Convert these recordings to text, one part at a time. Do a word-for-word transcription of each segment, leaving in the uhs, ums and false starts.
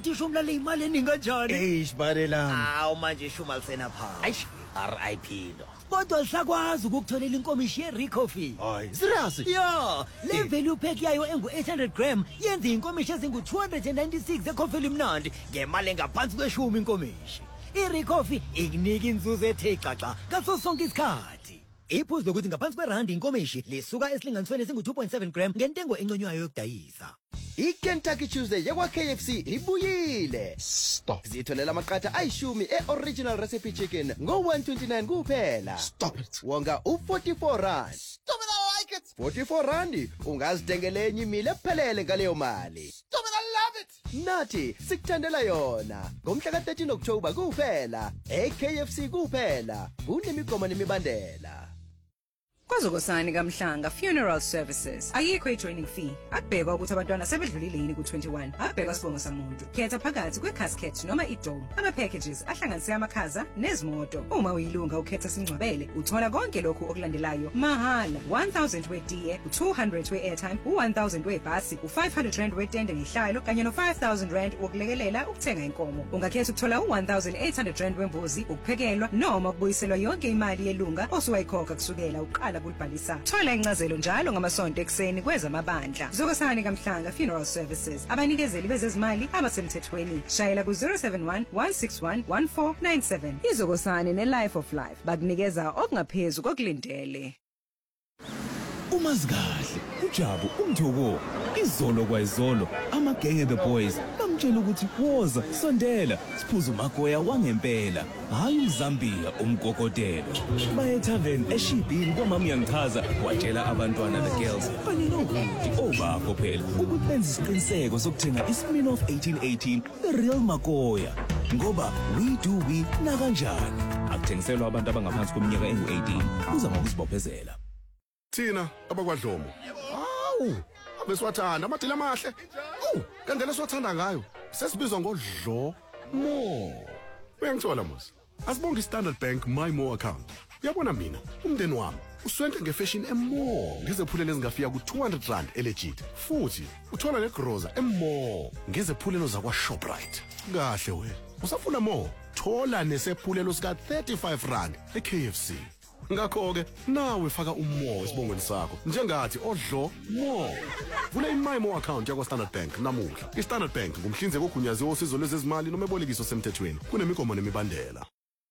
ukuthi shumla le imali eningi kanjani eish barelami awu manje ishuma lisena pha aish R I P lo kodwa lisakwazi ukukutholela inkomishi ye-Rico fee hayi serious ya le value pack yayo engu eight hundred gram yenza inkomishi ezingu two hundred ninety-six ekhofi elimnandi ngemali engaphansi kweshumi inkomishi i-Rico fee ikunika inzuzo ethe xaxa ngaso sonke isikhathi iphuzu lokuthi ngaphansi kwerandi inkomishi lisuka esilinganisweni esingu two point seven gram ngentengo enconywayo yokudayisa iKentucky Tuesday yakwa K F C ibuyile. Stop. Zitholela amaqatha ayishumi e-original recipe chicken ngo one twenty-nine kuphela. Stop it. Wonga u forty-four rand. Stop it, I like it. forty-four rand ungazidengela enye imile ephelele ngaleyo mali. Stop it, I love it. Nathi sikuthandela yona. Ngomhla ka thirteen October kuphela. E-K F C kuphela. Kunemigomo nemibandela. KwaZokosani kaMhlanga Funeral Services ayikho i-joining fee akubhekwa ukuthi abantwana sebedlulile yini ku twenty-one akubhekwa sibongo samuntu khetha phakathi kwe-casket noma i-dome ama-packages ahlanganise amakhaza nezimoto uma uyilunga ukhetha singcwabele uthola konke lokhu okulandelayo mahala one thousand wetiye u-two hundred we-airtime u-one thousand webhasi u-five hundred rand wetende ngehlalo kanye no-five thousand rand wokulekelela ukuthenga inkomo ungakhetha ukuthola u-one thousand eight hundred rand wembuzi ukuphekelwa noma ukubuyiselwa yonke imali yelunga osuwayikhokha kusukela uqala kulibhalisa thola incazelo njalo ngamasonto ekseni kwezamabandla Zokosani kaMhlanga Funeral Services abanikezeli bezezimali abasemthethweni shayela ku zero seven one one six one one four nine seven Izokosani ne-Life of Life bakunikeza okungaphezulu kokulindele Umazikahle uJabu umthoko izolo kwayizolo amagenge the boys bamtshela ukuthi woza sondela siphuza umagoya wangempela hayi uMzambia umgogotelo baye tavern eshibhini kwamama yangichaza watshela abantwana the girls baninokuthi obakho phela ukuthi benze isiqiniseko sokuthenga iSmirnoff eighteen eighteen the real magoya ngoba we do we na kanjani akuthengiselwa abantu abangaphansi kweminyaka engu eighteen uzama ukuzibophezela Thina abakwadlomo. Hawu, abesiwathanda amadila amahle. Awu, kandela siwathanda ngayo. Sesibizwa ngodlo mo. Uyangithola mos. Asibonga iStandard Bank My More account. Uyabona mina, umndeni wami uswente ngefashion emore. Ngizephulelo ezingafika ku two hundred rand elegit. Futhi uthola legroza emore. Ngezephulelo zakwa Shoprite. Kahle wena. Usafuna more? Thola nesephulelo sika thirty-five rand eK F C. Ngakho ke nawe faka umo esibongweni sakho njengathi odlo mo vula iMyMo account yakwa Standard Bank namuhla iStandard Bank ngumhlinzeki ogunyaziwe osizo lwezezimali noma ebolekiso semthethweni kunemigomo nemibandela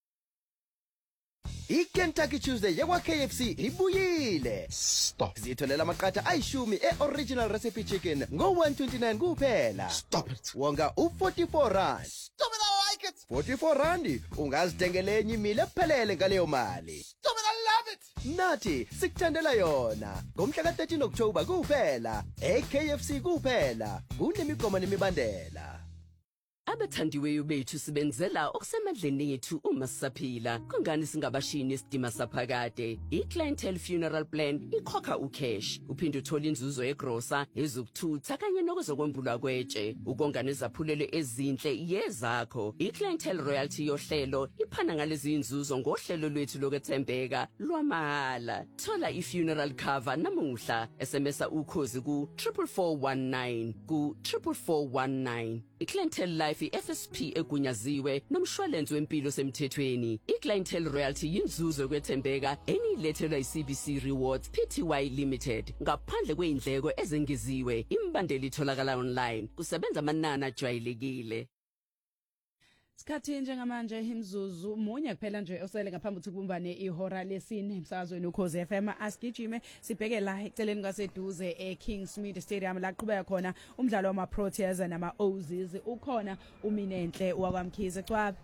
iKentucky Tuesday yakwa K F C ibuyile. Stop. Zitholela amaqatha ayishumi e-original recipe chicken ngo one twenty-nine kuphela. Stop it. Wonga u forty-four rand. Stop it, I like it. forty-four rand ungazidengela enye imile ephelele ngaleyo mali. Stop it, I love it. Nathi sikuthandela yona. Ngomhla ka thirteen October kuphela. E-K F C kuphela. Kunemigomo nemibandela. Abathandiweyo bethu sibenzela okusemandleni ethu uma sisaphila kungani singabashini isidima saphakade iClientele Funeral Plan ikhokha ucash uphinde uthola inzuzo egrosa ezokuthutha kanye nokuzokwembulwa kwetshe ukonga nezaphulelo ezinhle yezakho iClientele Royalty yohlelo iphana ngalezi inzuzo ngohlelo lwethu lokwethembeka lwamahala thola ifuneral cover namuhla S M S ukhozi ku four four one nine ku four four one nine iClientele Life i-F S P egunyaziwe nomshwalense wempilo semthethweni iClientele Royalty yinzuzo kwethembeka enilethelwa i-C B C Rewards Pty Limited ngaphandle kweindleko ezengeziwe imbandeli itholakala online kusebenza amanani ajwayelekile Sikhathi njengamanje imzuzu munye kuphela nje osele ngaphambi ukuthi kubumbane ihora lesine emsakazweni ukhozi F M asigijime sibheke la eceleni kwaseduze eKingsmead Stadium la qhubeka khona umdlalo wama Proteas nama Aussies ukhona uMinenhle wakwamkhize Cwabe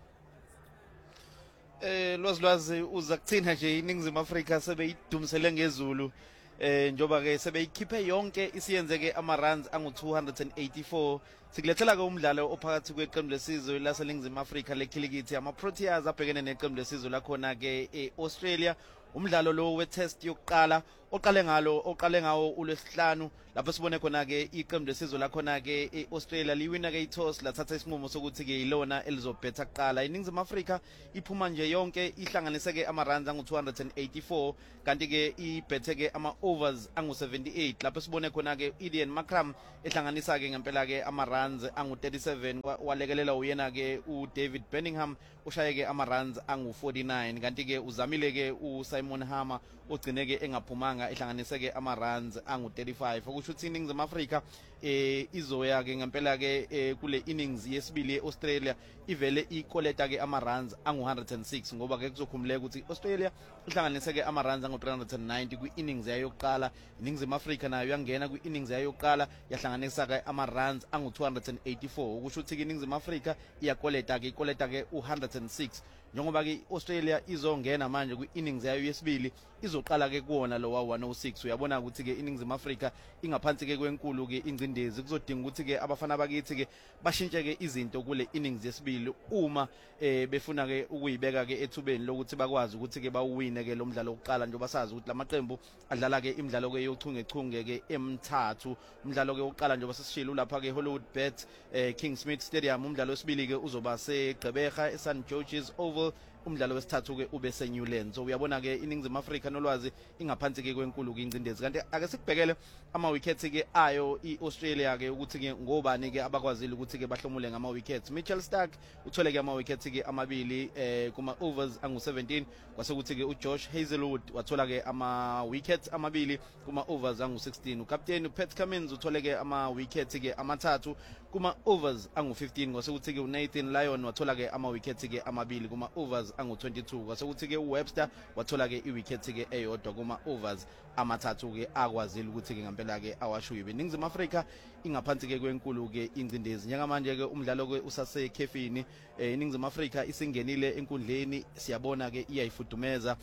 eh lwazilwazi uza kuthina nje iningizimu Afrika sebeyidumisele ngezulu eh njoba ke sebeyikhiphe yonke isiyenzeke ama runs angu two hundred eighty-four sikulethela ke umdlalo ophakathi kweqembu lesizwe laseningizimu Afrika lekhilikithi ama Proteas abhekene neqembu lesizwe lakhona ke eAustralia umdlalo lo we-test yokuqala oqale ngalo oqale ngawo uLwesihlanu lapho sibone khona ke iqembu lesizwe lakhona ke eAustralia liwina ke i-toss lathatha isinqumo sokuthi ke ilona elizobhetha kuqala. iNingizimu Afrika iphuma nje yonke ihlanganise ke ama-runs angu two hundred eighty-four kanti ke ibhethe ke ama-overs angu seventy-eight lapho sibone khona ke Ian Markram ehlanganisa ke ngempela ke ama-runs angu thirty-seven walekelela uyena ke uDavid Birmingham ushaye ke ama-runs angu forty-nine kanti ke uzamile ke uSimon Hammer ogcine ke engaphumanga ehlanganise ke ama-runs angu thirty-five okusho ukuthi iNingizimu Afrika eh izoya ke ngempela ke eh, kule innings yesibili eAustralia ivele ikoleta ke ama-runs angu one hundred and six ngoba ke kuzokhumuleka ukuthi Australia ihlanganise ke ama-runs angu three hundred ninety kwi-innings yayo yokuqala. iNingizimu Afrika nayo yangena kwi-innings yayo yokuqala yahlanganisa ke ama-runs angu two hundred eighty-four okusho ukuthi ke iNingizimu Afrika iyakoleta ke ikoleta ke one hundred and six njengoba ke Australia izongena manje kwi-innings yayo yesibili izoqala ke kuwona lo wa one oh six. Uyabona ukuthi ke iNingizimu Afrika ingaphansi ke kwenkulu ke ingcindezi kuzodinga ukuthi ke abafana bakithi ke bashintshe ke izinto kule innings yesibili uma eh befuna ke ukuyibeka ke ethubeni lokuthi bakwazi ukuthi ke bawuwine ke lo mdlalo wokuqala njengoba sazi ukuthi lamaqembu adlala ke imidlalo ke yochungechunge ke emithathu. umdlalo ke wokuqala njengoba sesishilo lapha ke Hollywood Bet eh Kingsmead Stadium. umdlalo wesibili ke uzoba seGqeberha eSt George's Oval. umdlalo wesithathu ke ube seNewlands. So uyabona ke iNingizimu Afrika nolwazi ingaphansi ke kwenkulu ke ingcindezi kanti ake sikubhekele ama wickets ke ayo iAustralia ke ukuthi ke ngobani ke abakwazile ukuthi ke bahlomule ngama wickets. Mitchell Stark uthole ke ama wickets ke amabili eh kuma overs angu seventeen kwase ukuthi ke uJosh Hazelwood wathola ke ama wickets amabili kuma overs angu sixteen. uCaptain uPat Cummins uthole ke ama wickets ke amathathu kuma overs angu fifteen kwase ukuthi ke uNathan Lyon wathola ke ama wickets ke amabili kuma overs angu twenty-two kwase ukuthi ke uWebster wathola ke iwicket ke eyodwa kuma overs amathathu ke akwazile ukuthi ke ngempela ke awashuyibe. iNingizimu Afrika ingaphansi ke kwenkulu ke ingcindezi njengamanje ke umdlalo ke usase khefini. eh, iNingizimu Afrika isingenile enkundleni siyabona ke iyayifudumeza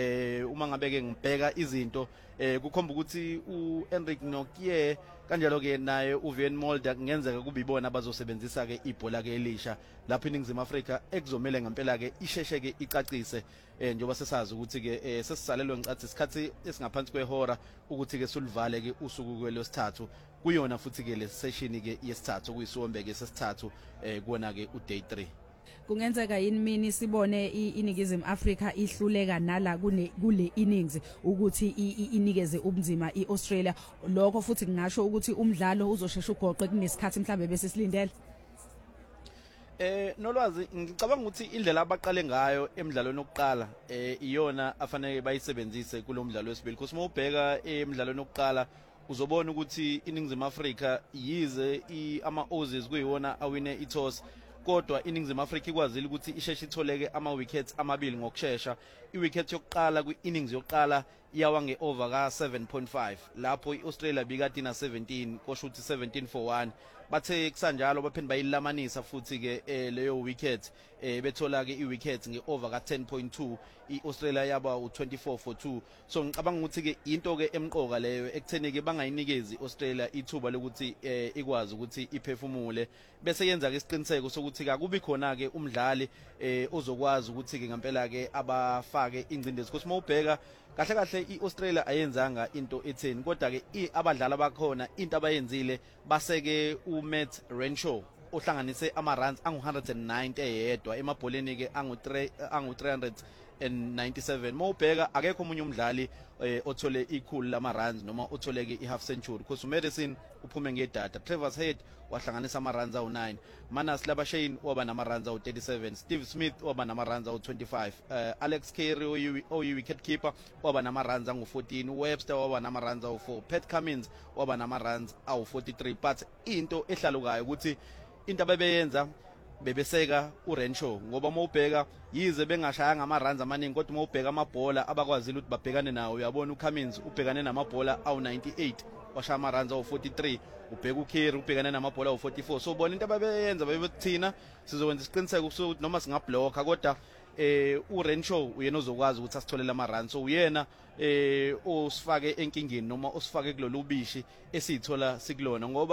eh uma ngabe ke ngibheka izinto eh kukhomba ukuthi uEnric Nokie kanjalo ke naye uVian Mulder kungenzeka kube ibona bazosebenzisa ke ibhola ke elisha lapho iNingizimu Afrika ekuzomela ngempela ke isheshe ke icacise eh njengoba sesazi ukuthi ke eh, sesisalelwe ngicathi isikhathi esingaphansi kwehora ukuthi ke sulivale ke usuku kwelosithathu kuyona futhi ke le session ke yesithathu kuyisombe ke sesithathu eh kuona ke uday three. Kungenzeka yini mini sibone iNingizimu Afrika ihluleka nala kune kule innings ukuthi inikeze ubunzima iAustralia lokho futhi kungasho ukuthi umdlalo uzoshesha ugoqe kunesikhathi mhlambe bese silindele. Eh nolwazi ngicabanga ukuthi indlela abaqale ngayo emidlalweni wokuqala eh iyona afanele bayisebenzise kulomdlalo wesibili. Kusimo ubheka emidlalweni wokuqala uzobona ukuthi iNingizimu Afrika yize ama Aussies kuyiwona awine itoss kodwa iNingizimu Afrika ikwazile ukuthi isheshe itholeke ama wickets amabili ngokusheshsha. iwicket yokuqala kwi-innings yokuqala yawa nge-over ka seven point five lapho iAustralia bikade ina seventeen kosho ukuthi seventeen for one. bathe kusanjalo baphinde bayilamanisa futhi ke eh, leyo wicket eh, bethola ke iwicket ngeover ka ten point two. iAustralia yaba u twenty-four for two. So ngicabanga ukuthi ke into ke emqoka leyo ekutheni ke bangayinikezi iAustralia ithuba lokuthi eh, ikwazi ukuthi iphefumule bese yenza ke isiqiniseko sokuthi akubi khona ke umdlali eh, ozokwazi ukuthi ke ngempela ke abafake ingcindezi. Kusimo ubheka kahle kahle iAustralia ayenzanga into etheni kodwa ke abadlali abakhona into abayenzile baseke uMatt Renshaw ohlanganise ama runs angu one hundred ninety eyedwa emabholeni ke angu three hundred ninety-seven. Mawubheka akekho umunye umdlali eh, othole ikhulu lama runs noma othole ke ihalf century because uMadison uphume ngedata. Travis Head wahlanganisa ama runs awu nine. Manus Labuschagne waba nama runs awu thirty-seven. Steve Smith waba nama runs awu twenty-five. uh, Alex Carey oyi wicket keeper waba nama runs angu fourteen. Webster waba nama runs awu four. Pat Cummins waba nama runs awu forty-three. But into ehlalukayo ukuthi into ababeyenza bebeseka uRenshaw ngoba mawubheka yize bengashayanga ama runs amaningi kodwa mawubheka amabhola abakwazile ukuthi babhekane nawo. Uyabona uCummins ubhekane namabhola awu ninety-eight washaya ama runs awu forty-three. ubheka uCarey ubhekane namabhola awu forty-four. So bona into ababeyenza bebethi sizokwenza isiqiniseko ukuthi noma singablocka kodwa eh uRenshaw uyena ozokwazi ukuthi asitholele ama runs. So uyena eh osifake enkingeni noma osifake kulolu bishi esithola sikulona ngoba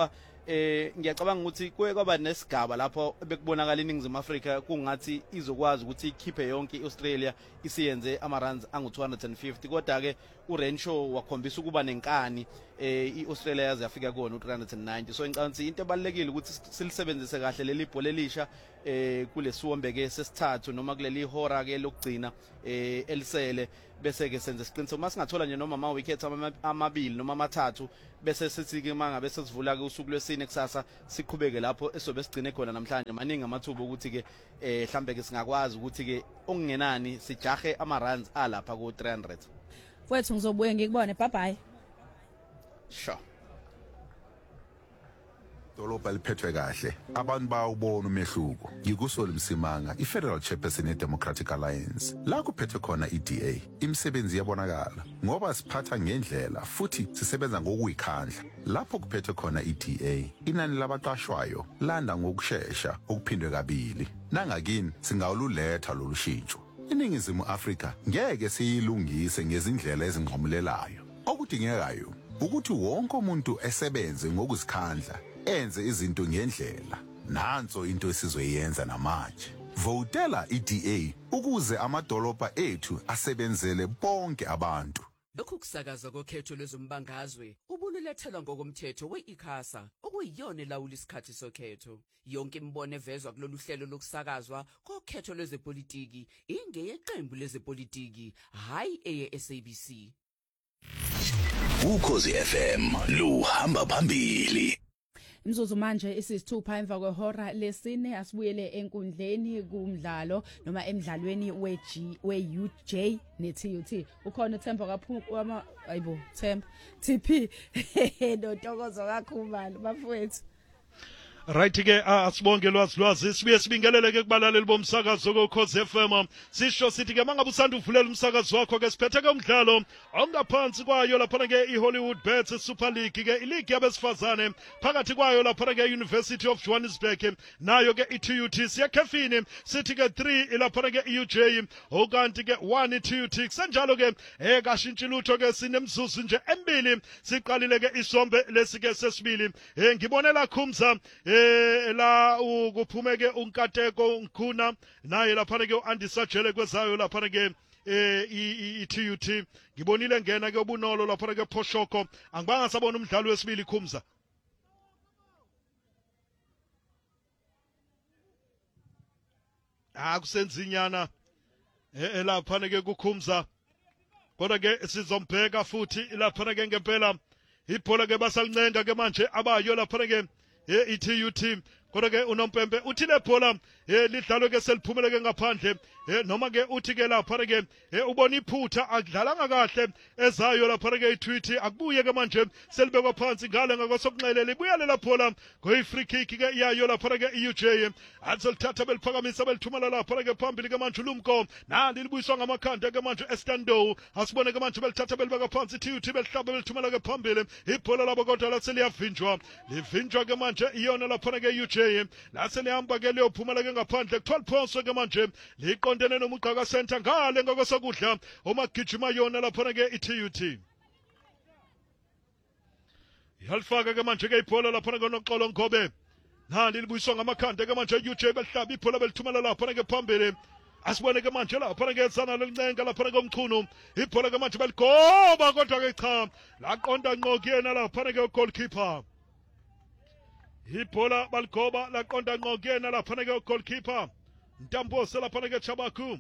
eh ngiyacabanga ukuthi kuye kwaba nesigaba lapho bekubonakala iningizimu Afrika kungathi izokwazi ukuthi ikhiphe yonke iAustralia isiyenze ama runs angu two hundred fifty kodwa ke uRenshaw wakhombisa ukuba nenkani eh iAustralia yaze yafika kuona u three hundred ninety. So ngicabanga ukuthi into ebalekile ukuthi silisebenzise kahle leli bhola elisha eh kulesiwombe ke sesithathu noma kuleli hora ke lokugcina eh elisele bese ke senze isiqiniseko masingathola nje noma ama wickets amabili noma amathathu bese sithi ke mangabe sesivula ke usuku lwesine kusasa siqhubeke lapho esobe sigcine khona namhlanje maningi amathuba ukuthi ke eh mhlambe ke singakwazi ukuthi ke okungenani sijahe ama runs alapha ku three hundred. Mfowethu ngizobuye ngikubone, bye bye. Sure. Dolobha liphethwe kahle abantu bawubona umehluko yikusoli Msimanga iFederal Chairperson yeDemocratic Alliance la kuphethe khona iD A imisebenzi yabonakala ngoba siphatha ngendlela futhi sisebenza ngokuyikhandla lapho kuphethe khona iD A inani labaqashwayo landa ngokusheshsha okuphindwe kabili nangakini singawululetha lolu shintsho iningizimu Afrika ngeke siyilungise ngezindlela ezinqomulelayo okudingekayo ukuthi wonke umuntu esebenze ngokuzikhandla enze izinto ngendlela nanso into esizoyenza namanje votela iD A ukuze amadolobha ethu asebenzele bonke abantu lokhu kusakaza kokhetho lezombangazwe ubululethelwa ngokomthetho we-ICASA okuyiyona elawula isikhathi sokhetho yonke imibono evezwa kulolu hlelo lokusakazwa kokhetho lwezepolitiki ingeyeqembu lezepolitiki hayi eye-S A B C. Ukhozi F M luhamba phambili. Imzuzu manje isisithupha emva kwehora lesine asibuyele enkundleni kumdlalo noma emidlalweni weG we-U J ne-T U T ukhona uThemba kaphuma ayibo Themba T P notokozo kakhulu bafowethu. Right ke asibonge lwazi lwazi sibuye sibingelele ke kubalaleli bomsakazo kokhozi F M sisho sithi ke mangabe usanda uvulela umsakazo wakho ke siphethe ke umdlalo ongaphansi kwayo lapha ke iHollywood Bets Super League ke ileague yabesifazane phakathi kwayo lapha ke University of Johannesburg nayo ke iT U T siyakhefini sithi ke three lapha ke iU J okanti ke one iT U T senjalo ke ekashintshi lutho ke sinemzuzu nje embili siqalile ke isombe lesike sesibili ngibonela Khumza eh la ukuphumeke unkateko nkhuna naye lapha ke uAndisa Jele kwezayo lapha ke eh iT U T ngibonile ngena ke ubunolo lapha ke Phoshoko angibanga sabona umdlalo wesibili Khumza akusenzinyana eh lapha ke kuKhumza kodwa ke sizombheka futhi lapha ke ngempela ibhola ke basalincenga ke manje abayo lapha ke iT U T kodwa ke unompempe uthi le bhola lidlalwe ke seliphumele ke ngaphandle noma ke uthi ke lapha ke ubona iphutha akudlalanga kahle ezayo lapha ke itweet akubuye ke manje selibekwa phansi ngale ngakosokunxele libuyele la bhola ngoyi free kick ke iyayo lapha ke iU J atsolithatha beliphakamisa belithumela lapha ke phambili ke manje lumko nali libuyiswa ngamakhanda ke manje eStando asibone ke manje belithatha belibeka phansi iT U T belihlaba belithumela ke phambili ibhola labo kodwa la seliyavinjwa livinjwa ke manje iyona lapha ke iU J lase lihamba ke leyophumela ke ngaphandle kuthola phonso ke manje liqondene nomuqhaka center ngale ngakosokudla omagijima yona lapha ke iT U T yalifaka ke manje ke ibhola lapha ke noxolo ngobe nali libuyiswa ngamakhanda ke manje iU J belihlaba ibhola belithumela lapha ke phambili asibone ke manje lapha ke etsana lelincenga lapha ke umchunu ibhola ke manje beligoba kodwa ke cha laqonda ngqo kuyena lapha ke goalkeeper ibhola baligoba laqonda ngqo kuyena lapha ke goalkeeper Ntambosa lapha ke Chabaku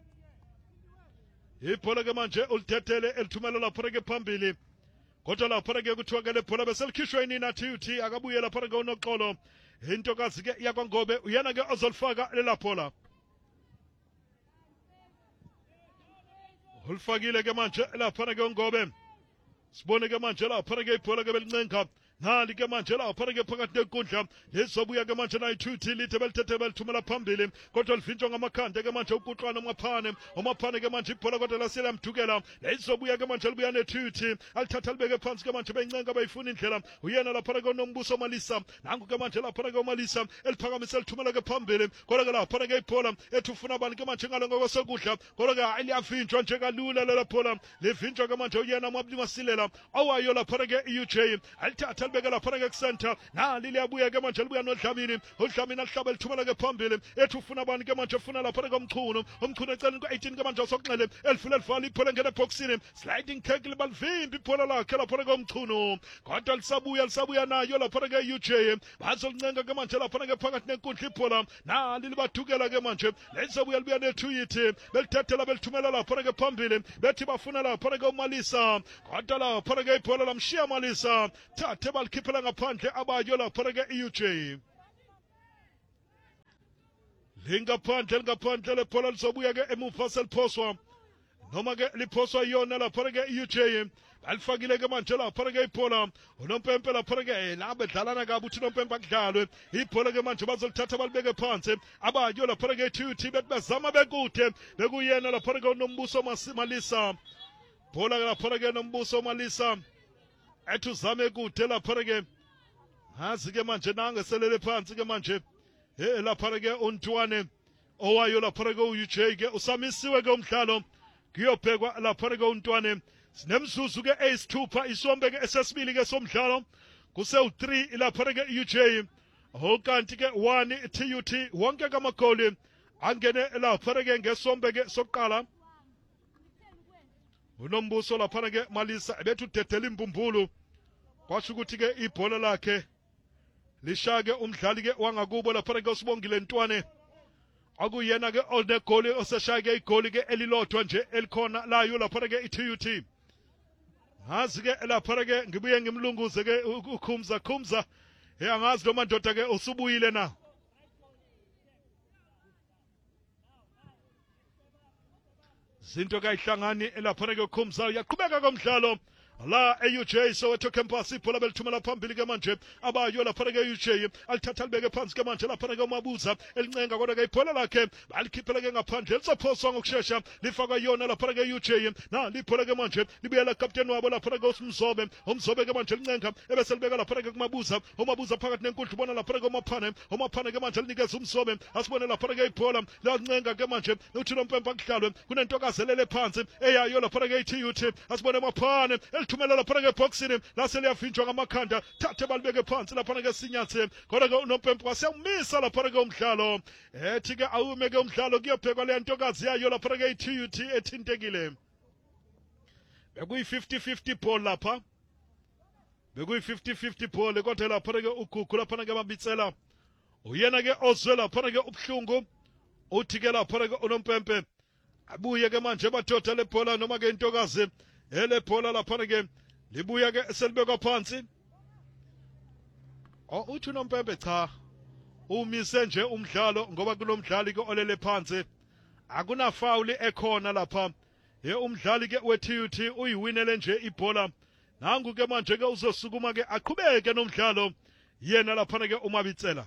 ibhola ke manje ulithetele elithumela lapha ke phambili kodwa lapha ke kuthiwa ke le bhola beselikhishwe inina T U T akabuye lapha ke unoxolo intokazi ke yakwangobe uyena ke ozolifaka lela bhola ulifakile ke manje lapha ke ngobe sibone ke manje lapha ke ibhola ke belincenga nali ke manje lapha ke phakathi nenkundla lezobuya ke manje nayi two T lithe belithethe belithumela phambili kodwa livinjwa ngamakhanda ke manje ukuqwana umaphane umaphane ke manje ibhola kodwa lasela mdukela lezobuya ke manje libuya ne T U T alithatha libeke phansi ke manje bencenga bayifuna indlela uyena lapha ke nombuso Malisa nangu ke manje lapha ke uMalisa eliphakamisa lithumela ke phambili kodwa ke lapha ke ibhola ethi ufuna abantu ke manje ngalo ngokosokudla kodwa ke aliyavinjwa nje kalula lela bhola livinjwa ke manje uyena uMabli Masilela awayo lapha ke iU J alithatha lithatha libeke lapha ke center nali liyabuya ke manje libuya noDlamini uDlamini alihlaba lithumela ke phambili ethi ufuna abantu ke manje ufuna lapha ke umchunu umchunu eceleni ku eighteen ke manje sokunxele elifuna livala iphole ngene boxini sliding tackle balivimbi iphole lakhe lapha ke umchunu kodwa lisabuya lisabuya nayo lapha ke U J bazoluncenga ke manje lapha ke phakathi nenkundla iphola nali libathukela ke manje lisabuya libuya nethuyithi belithathela belithumela lapha ke phambili bethi bafuna lapha ke uMalisa kodwa lapha ke iphola lamshiya Malisa thathe balikhiphela ngaphandle abayo lapha ke U J lingaphandle lingaphandle lephola lizobuya ke emuva seliphoswa noma ke liphoswa yona lapha ke U J alifakile ke manje lapha ke iphola unompempe lapha ke la bedlalana kabi uthi unompempe akudlalwe iphola ke manje bazolithatha balibeke phansi abayo lapha ke T U T bethi bazama bekude bekuyena lapha ke uNombuso Malisa phola lapha ke uNombuso Malisa ethi uzame kude lapha ke hazi ke manje nangeselele phansi ke manje eh lapha ke uNtwane owayo lapha ke U J ke usamisiwe ke umdlalo kuyobhekwa lapha ke uNtwane sinemzuzu ke eyisithupha isombe ke esesibili ke somdlalo kuse u three lapha ke U J okanti ke one T U T wonke kamagoli angene lapha ke ngesombe ke sokuqala uNombuso lapha ke Malisa ebethu dedela imbumbulu kwasho ukuthi ke ibhola lakhe lishake umdlali ke wangakubo lapha ke usibongile Ntwane akuyena ke onegoli oseshake igoli ke elilodwa nje elikhona layo lapha ke i-T U T hazi ke lapha ke ngibuye ngimlunguze ke ukhumza khumza hey angazi lo mandoda ke usubuyile na zinto kayihlangani lapha ke khumza uyaqhubeka komdlalo la e-U J Soweto campus ibhola belithumela phambili ke manje abayo lapha ke U J alithatha libeke phansi ke manje lapha ke uMabuza elincenga kodwa ke ibhola lakhe balikhiphela ke ngaphandle lisaphoswa ngokusheshsha lifaka yona lapha ke U J na libhola ke manje libuyela captain wabo lapha ke uMzobe uMzobe ke manje elincenga ebese libeka lapha ke kuMabuza uMabuza phakathi nenkundla ubona lapha ke uMaphane uMaphane ke manje linikeza uMzobe asibone lapha ke ibhola lancenga ke manje uthi nompempa kudlalwe kunentokazelele phansi eyayo lapha ke i-T U T asibone Maphane thumela lapha ke boxini lase liyavinjwa ngamakhanda thathe balibeke phansi lapha ke Sinyathe kodwa ke uNompempe wasiyamisa lapha ke umdlalo ethi ke awume ke umdlalo kuyobhekwa le ntokazi yayo lapha ke i-T U T ethintekile bekuyi fifty fifty ball lapha bekuyi fifty fifty ball kodwa lapha ke uGugu lapha ke Mabitsela uyena ke ozwe lapha ke ubhlungu uthi ke lapha ke uNompempe abuye ke manje bathoda le bhola noma ke intokazi ele bhola lapha ke libuya ke selibekwa phansi oh uthi uNompempe cha umise nje umdlalo ngoba kunomdlali ke olele phansi akuna foul ekhona lapha ye umdlali ke we-T U T uyiwinele nje ibhola nangu ke manje ke uzosukuma ke aqhubeke nomdlalo yena lapha ke uMabitsela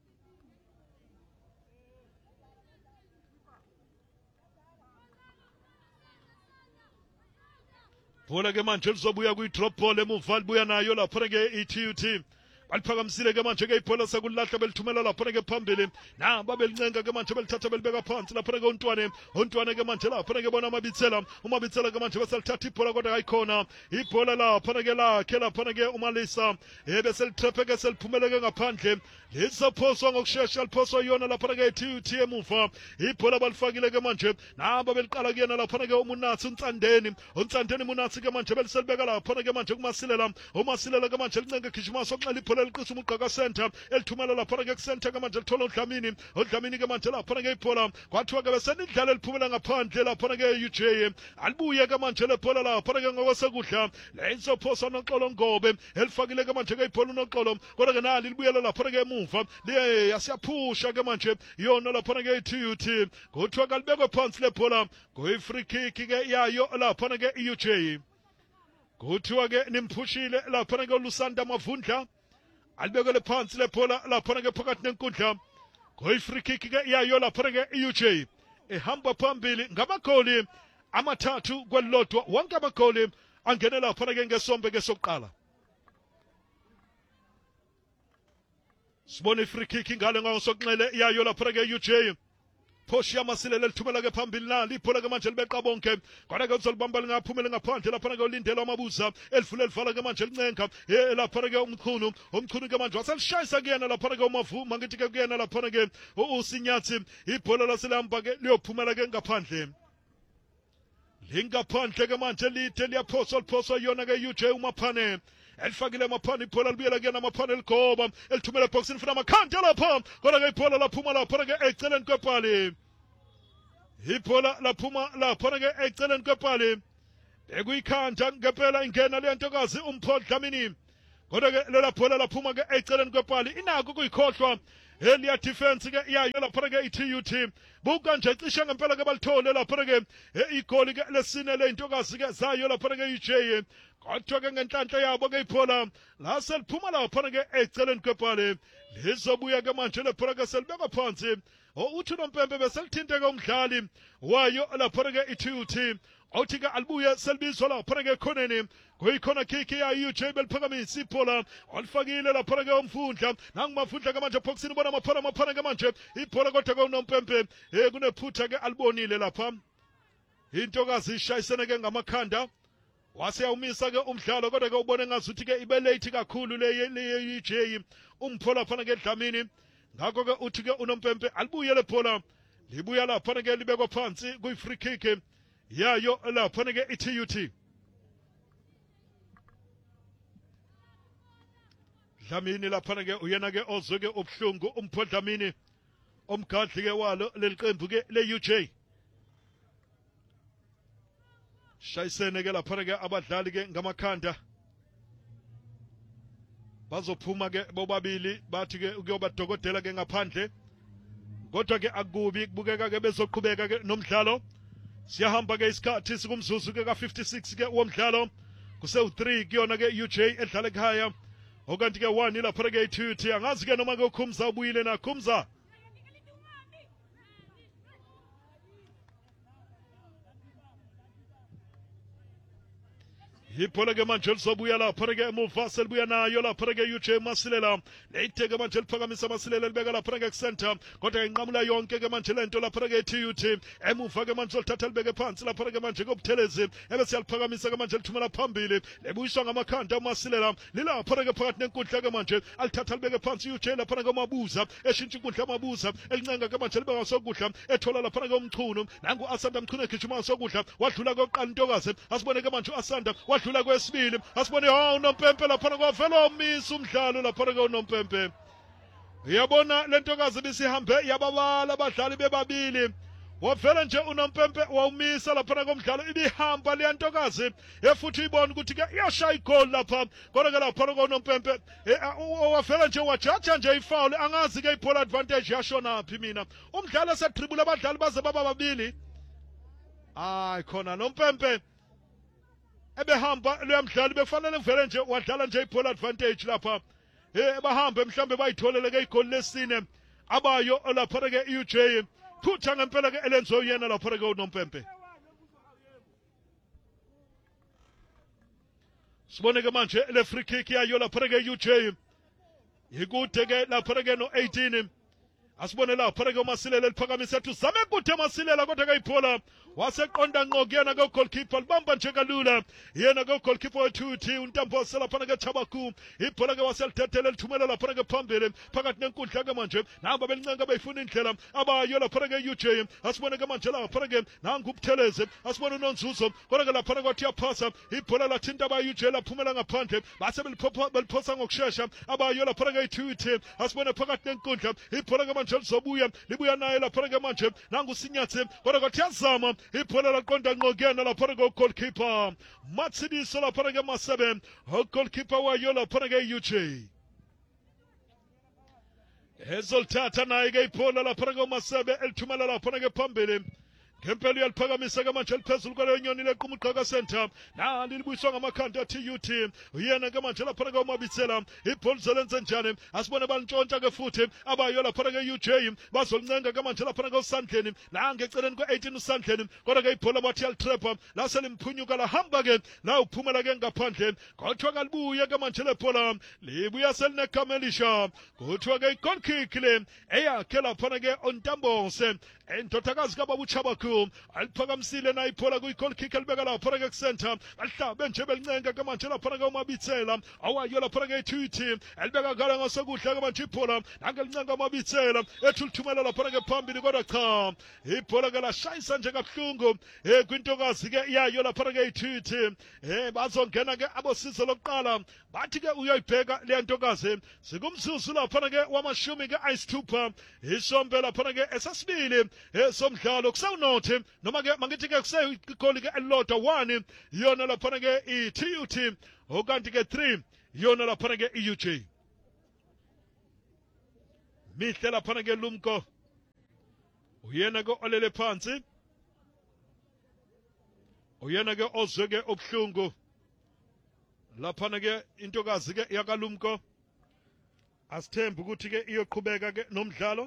Bola ke manje lizobuya kuyi-drop ball emuva libuya nayo lapha ke i-T U T aliphakamisile ke manje ke ibhola sekulahla belithumela lapha ke phambili naba belincenga ke manje belithatha belibeka phansi lapha ke uNtwane uNtwane ke manje lapha ke bona Mabitsela uMabitsela ke manje besalithatha ibhola kodwa ayikhona ibhola lapha ke lakhe lapha ke uMalisa ebese litrephe ke seliphumele ke ngaphandle lisaphoswa ngokusheshsha liphoswa yona lapha ke i-T U T emuva ibhola balifakile ke manje naba beliqala kuyena lapha ke uMunatsi uNtsandeni uNtsandeni Munatsi ke manje beliselibeka lapha ke manje kuMasilela uMasilela ke manje lincenge gijima sokunxele ibhola liqisa umugqa center elithumela lapha ke center ke manje lithola uDlamini uDlamini ke manje lapha ke ibhola kwathiwa ke besenidlala liphumela ngaphandle lapha ke U J alibuye ke manje lebhola lapha ke ngokwesekudla leyisophoswa noXolo Ngobe elifakile ke manje ke ibhola unoXolo kodwa ke nali libuyela lapha ke emuva le yasiyaphusha ke manje yona lapha ke i-T U T kuthiwa kalibekwe phansi lebhola kuyi-free kick ke yayo lapha ke i-U J kuthiwa ke nimphushile lapha ke uLusanda Mavundla alibekele phansi lebhola lapha ke phakathi nenkundla kuyi-free kick ke yayo lapha ke i-U J ehamba phambili ngabagoli amathathu kwelilodwa wonke abagoli angene lapha ke ngesombe ke sokuqala sibone i-free kick ngale ngasokunxele yayo lapha ke U J Phosha Masilela lithumela ke phambili nali iphola ke manje libeqa bonke kodwa ke uzolibamba lingaphumele ngaphandle lapha ke ulindela amabuza elifule livala ke manje lincenga eh lapha ke umkhulu umkhulu ke manje waselishayisa kuyena lapha ke umavuma ngithi ke kuyena lapha ke usinyathi ibhola laselihamba ke liyophumela ke ngaphandle lingaphandle ke manje lithe liyaphosa liphosa yona ke U J uMaphane elifakile amaphane ibhola libuyela kuyena amaphane ligoba elithumela eboxini funa amakhanda lapha kodwa ke ibhola laphuma lapha ke eceleni kwepali ibhola laphuma lapha ke eceleni kwepali bekuyikhanda ngempela ingena le ntokazi uMpho Dlamini kodwa ke lela bhola laphuma ke eceleni kwepali inako kuyikhohlwa eliya defense ke iyayo lapha ke i-T U T buka nje cishe ngempela ke balithole lapha ke igoli ke lesine le ntokazi ke zayo lapha ke U J kodwa ke ngenhlanhla yabo ke iphola lase liphuma lapha ke eceleni kwepali lizobuya ke manje lephola ke selibeka phansi uthi noMpempe beselithinteke umdlali wayo lapha ke i-T U T awuthi ke alibuye selibizwa lapha ke khoneni kuyikhona kick ya U J beliphakamisa iphola walifakile lapha ke umfundla nangumafundla ke manje boxini bona amaphana amaphana ke manje iphola kodwa ke unoMpempe eh kunephutha ke alibonile lapha intokazi ishayisene ke ngamakhanda wase yawumisa ke umdlalo kodwa ke ubone ngazuthi ke ibe late kakhulu le le U J umphola lapha ke Dlamini ngakho ke uthi ke unoMpempe alibuye lephola libuya lapha ke libekwa phansi kuyi free kick yayo lapha ke i-T U T Dlamini lapha ke uyena ke ozwe ke ubhlungu uMpho Dlamini omgadli ke walo leliqembu ke le U J shayisene ke lapha ke abadlali ke ngamakhanda bazophuma ke bobabili bathi ke ukuyoba dokodela ke ngaphandle kodwa ke akubi kubukeka ke bezoqhubeka ke nomdlalo siyahamba ke isikhathi sikumzuzu ke ka fifty-six ke womdlalo kusewu three kuyona ke U J edlala ekhaya okanti ke one lapha ke i-T U T angazi ke noma ke uKhumza ubuyile na Khumza Iphola ke manje lizobuya lapha ke emuva selibuya nayo lapha ke U J Masilela leyithe ke manje liphakamisa Masilela libeka lapha ke center kodwa inqamula yonke ke manje lento lapha ke T U T emuva ke manje lithatha libeke phansi lapha ke manje kobuthelezi ebese yaliphakamisa ke manje lithumela phambili lebuyiswa ngamakhanda uMasilela lilapha ke phakathi nenkundla ke manje alithatha libeke phansi U J lapha ke mabuza eshintsha inkundla mabuza elincenga ke manje libeka sokudla ethola lapha ke umchunu nangu Asanda Mchunu egijima sokudla wadlula koqala intokazi asibone ke manje Asanda dlula kwesibili asibone ha unoMpempe lapha kwavela umisa umdlalo lapha ke unoMpempe uyabona lentokazi bisihambe yababala abadlali bebabili wavela nje unoMpempe wawumisa lapha komdlalo ibihamba le ntokazi efuthi ibona ukuthi ke iyashaya igol lapha kodwa ke lapha ke unoMpempe wavela nje wajaja nje ifoul angazi ke iphola advantage yashona phi mina umdlalo esetribula abadlali baze baba babili ay khona noMpempe ebehamba lo mdlali befanele vele nje wadlala nje iphola advantage lapha eh bahambe mhlambe bayitholele ke igoli lesine abayo lapha ke U J phutha ngempela ke elenzo yena lapha ke unoMpempe sibone ke manje le free kick yayo lapha ke U J ikude ke lapha ke no eighteen asibone lapha ke uMasilela liphakamisa ethi zame kude Masilela kodwa ke iphola waseqonda ngqo kuyena ke goalkeeper libamba nje kalula yena ke goalkeeper we-T U T untambo lapha ke Chabaku ibhola ke waselithethele lithumela lapha ke phambili phakathi nenkundla ke manje namba belincenga bayifuna indlela abayo lapha ke U J asibone ke manje lapha ke nangu ubutheleze asibone uNonzuzo kodwa ke lapha kwathi yaphasa ibhola lathinta aba U J laphumela ngaphandle base beliphosa beliphosa ngokusheshsha abayo lapha ke i-T U T asibone phakathi nenkundla ibhola ke manje lizobuya libuya naye lapha ke manje nangu Sinyathi kodwa kwathi yazama iphola laqonda ngqo kuyena lapha ke goalkeeper Matsidiso lapha ke Masebe goalkeeper wayo lapha ke U J ezolthatha naye ke iphola lapha ke Masebe elithumela lapha ke phambili ngempela uyaliphakamisa ke manje liphezulu kwaleyo nyoni lequma uqhaka center nali libuyiswa ngamakhanda T U T uyena ke manje lapha ke uMabitsela ibhola zelenze njani asibone balintshontsha ke futhi abayo lapha ke U J bazolincenga ke manje lapha ke uSandleni la ngeceleni kwe-eighteen uSandleni kodwa ke ibhola bathi yalitrapha la selimphunyuka lahamba ke la uphumela ke ngaphandle kodwa kalibuye ke manje lephola libuya selinekamelisha kodwa ke goal kick le eyakhe lapha ke uNtambose endodakazi kababa uChabaku aliphakamisile na iphola kuyi-goal kick elibeka lapha ke center alihlabe nje belincenga ke manje lapha ke uMabitsela awayo lapha ke ithuthi elibeka ngala ngasokuhle ke manje iphola nangelincenga uMabitsela ethuluthumela lapha ke phambili kodwa cha iphola ke lashayisa nje kabuhlungu eh kwintokazi ke iyayo lapha ke ithuthi eh bazongena ke abosizo lokuqala bathi ke uyoyibheka le ntokazi sikumzuzu lapha ke wamashumi ke ayisithupha isombe lapha ke esasibili esomdlalo kusawunothe noma ke mangithi ke kuseyigoli ke elilodwa one yona lapha ke i-T U T okanti ke three yona lapha ke i-U J mihle lapha ke Lumko uyena ke olele phansi uyena ke ozwe ke obuhlungu lapha ke intokazi ke yakalumko asithemba ukuthi ke iyoqhubeka ke nomdlalo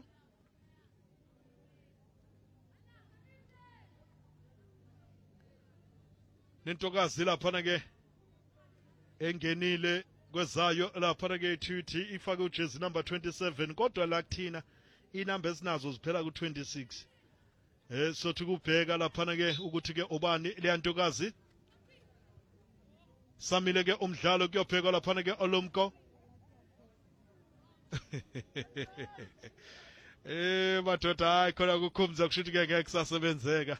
nentokazi lapha ke engenile kwezayo lapha ke ithuthi ifake ujezi number twenty-seven kodwa la kuthina inamba esinazo ziphela ku twenty-six eh sothi kubheka lapha ke ukuthi ke ubani le ntokazi samile ke umdlalo kuyobhekwa lapha ke Olumko eh madoda hayi khona kukhumza kushuthi ke ngeke kusasebenzeka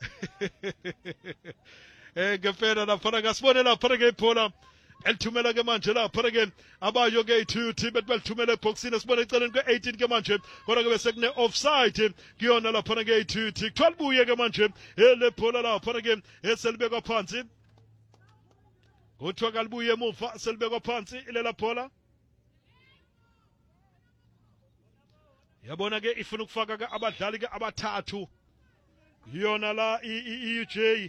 eh ngempela lapha ke sibone lapha ke iphola elithumela ke manje lapha ke abayo ke ithuthi bethi balithumela eboxini sibone eceleni ke eighteen ke manje kodwa ke bese kune offside kuyona lapha ke ithuthi kuthiwa libuye ke manje ele phola lapha ke eselibekwa phansi kuthiwa kalibuye emuva selibekwa phansi ilela phola yabona ke ifuna ukufaka ke abadlali ke abathathu yona la i-U J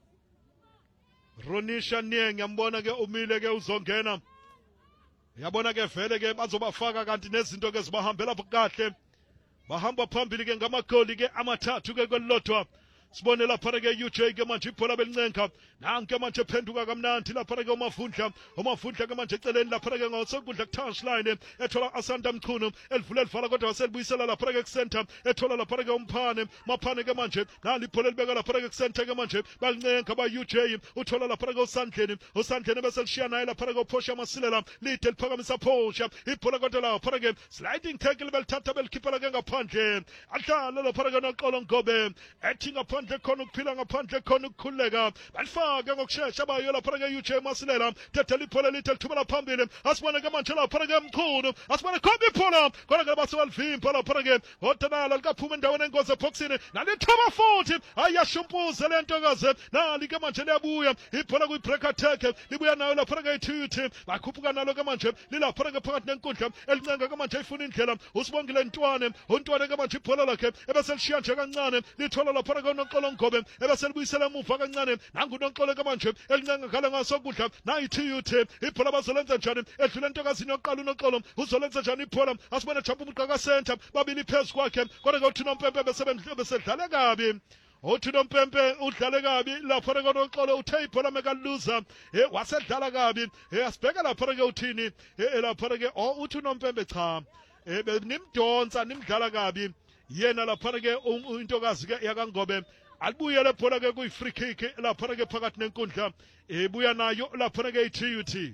Ronisha Niye ngiyambona ke umile ke uzongena yabona ke vele ke bazobafaka kanti nezinto ke zibahambela kahle bahamba phambili ke ngamagoli ke amathathu ke kwelilodwa sibone lapha ke U J ke manje iphola belincenga nanke manje phenduka kamnandi lapha ke uMafundla uMafundla ke manje eceleni lapha ke ngosokudla ku touchline ethola Asanda Mchunu elivula elivala kodwa waselibuyisela lapha ke center ethola lapha ke umphane maphane ke manje nali iphola libeka lapha ke center ke manje balincenga ba U J uthola lapha ke uSandleni uSandleni bese lishiya naye lapha ke uPosha Masilela lithe liphakamisa Posha iphola kodwa lapha ke sliding tackle belithatha belikhiphela ke ngaphandle adlala lapha ke noXolo Ngobe ethi ngaphandle khona ukuphila ngaphandle khona ukukhuleka balifaka ngokusheshsha bayo lapha ke U J Masilela tethela iphola lithe lithumela phambili asibone ke manje lapha ke Mchunu asibone khomba iphola kodwa ke basebalivimba lapha ke hodanala likaphuma endaweni engozi eboxini nalithoba futhi ayashumpuza le ntokazi nali ke manje liyabuya iphola kuyi break attack libuya nayo lapha ke ithuthi bakhuphuka nalo ke manje lilapha ke phakathi nenkundla elincenga ke manje ifuna indlela usibongile Ntwane uNtwane ke manje iphola lakhe ebese lishiya nje kancane lithola lapha ke noXolo Ngobe ebese libuyisela emuva kancane nangu noXolo ke manje elincenga ngale ngasokudla na i-T U T iphola bazolenza njani edlule entokazini yokuqala unoXolo uzolenza njani iphola asibone jump umqaka center babili phezu kwakhe kodwa ke uthi noMpempe besedlale kabi uthi noMpempe udlale kabi lapha ke noXolo uthe iphola mekaluza eh wasedlala kabi eh asibheke lapha ke uthini eh lapha ke oh uthi noMpempe cha eh nimdonsa nimdlala kabi yena lapha ke intokazi ke yakaNgobe alibuye lephola ke kuyi free kick lapha ke phakathi nenkundla ebuya nayo lapha ke i-T U T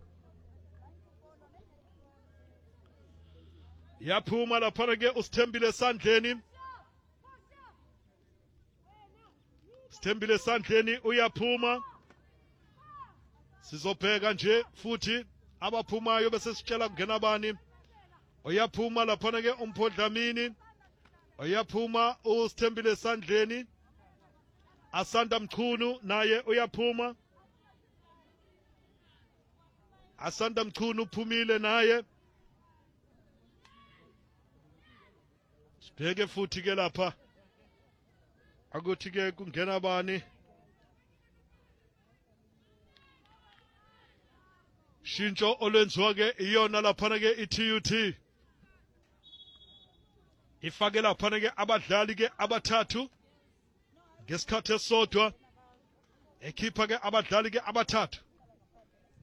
yaphuma lapha ke usithembile Sandleni Sithembile Sandleni uyaphuma sizobheka nje futhi abaphumayo bese sitshela kungena bani uyaphuma lapha ke uMphodlamini uyaphuma usithembile Sandleni Asanda Mchunu naye uyaphuma Asanda Mchunu uphumile naye sibheke futhi ke lapha akuthi ke kungena bani shintsho olwenziwa ke iyona lapha ke i-T U T ifake lapha ke abadlali ke abathathu ngesikhathi esodwa ekhipha ke abadlali ke abathathu